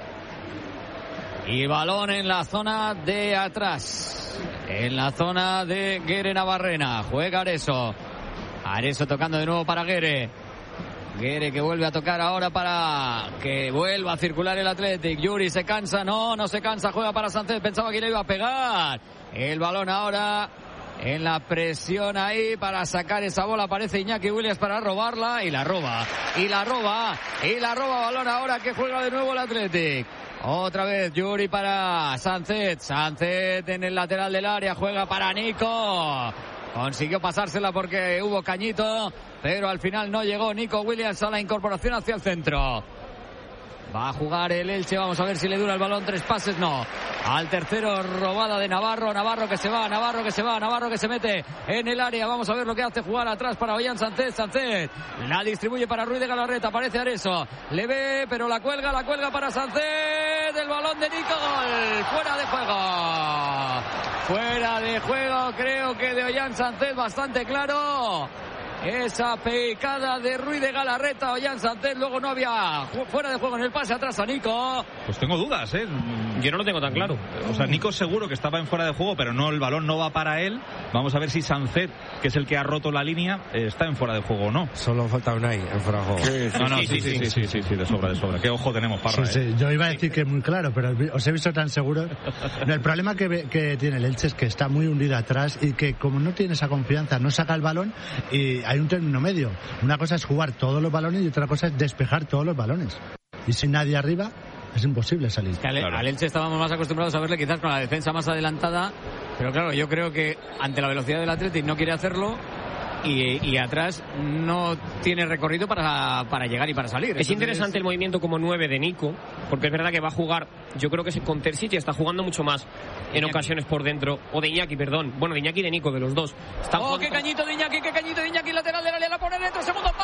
Y balón en la zona de atrás. En la zona de Guere Navarrena. Juega Areso. Areso tocando de nuevo para Guere. Guere que vuelve a tocar ahora para que vuelva a circular el Athletic. Yuri se cansa. No, no se cansa. Juega para Sánchez. Pensaba que le iba a pegar. El balón ahora en la presión ahí para sacar esa bola. Aparece Iñaki Williams para robarla y la roba, y la roba, y la roba. Balón ahora que juega de nuevo el Athletic. Otra vez Yuri para Sánchez. Sánchez en el lateral del área, juega para Nico. Consiguió pasársela porque hubo cañito, pero al final no llegó Nico Williams a la incorporación hacia el centro. Va a jugar el Elche, vamos a ver si le dura el balón, tres pases, no. Al tercero, robada de Navarro, Navarro que se va, Navarro que se va, Navarro que se mete en el área. Vamos a ver lo que hace, jugar atrás para Ollán Sánchez, Sánchez la distribuye para Ruiz de Galarreta, aparece Areso, le ve, pero la cuelga, la cuelga para Sánchez, el balón de Nico, gol, fuera de juego. Fuera de juego, creo que de Ollán Sánchez, bastante claro. Esa picada de Ruiz de Galarreta, Ollán Sánchez, luego no había fuera de juego en el pase atrás a Nico. Pues tengo dudas, ¿eh? Yo no lo tengo tan claro. O sea, Nico seguro que estaba en fuera de juego, pero no, el balón no va para él. Vamos a ver si Sánchez, que es el que ha roto la línea, eh, está en fuera de juego o no. Solo falta Unai en fuera de juego. Sí, sí, no, no, sí, sí, sí, sí, sí, sí, sí, sí, de sobra, de sobra. Qué ojo tenemos, Parra. Sí, ¿eh? sí, yo iba a decir que muy claro, pero os he visto tan seguros. No, el problema que, que tiene el Elche es que está muy hundido atrás y que como no tiene esa confianza, no saca el balón y hay un término medio. Una cosa es jugar todos los balones y otra cosa es despejar todos los balones. Y sin nadie arriba es imposible salir. Que al, claro. al Elche estábamos más acostumbrados a verle quizás con la defensa más adelantada, pero claro, yo creo que ante la velocidad del Athletic no quiere hacerlo. Y, y atrás no tiene recorrido para, para llegar y para salir. Es Entonces... interesante el movimiento como nueve de Nico, porque es verdad que va a jugar, yo creo que es con Terzic y está jugando mucho más en Iñaki. Ocasiones por dentro, o de Iñaki, perdón, bueno, de Iñaki y de Nico, de los dos. Están oh, jugando... qué cañito de Iñaki, qué cañito de Iñaki, lateral del área, la pone dentro, segundo palo.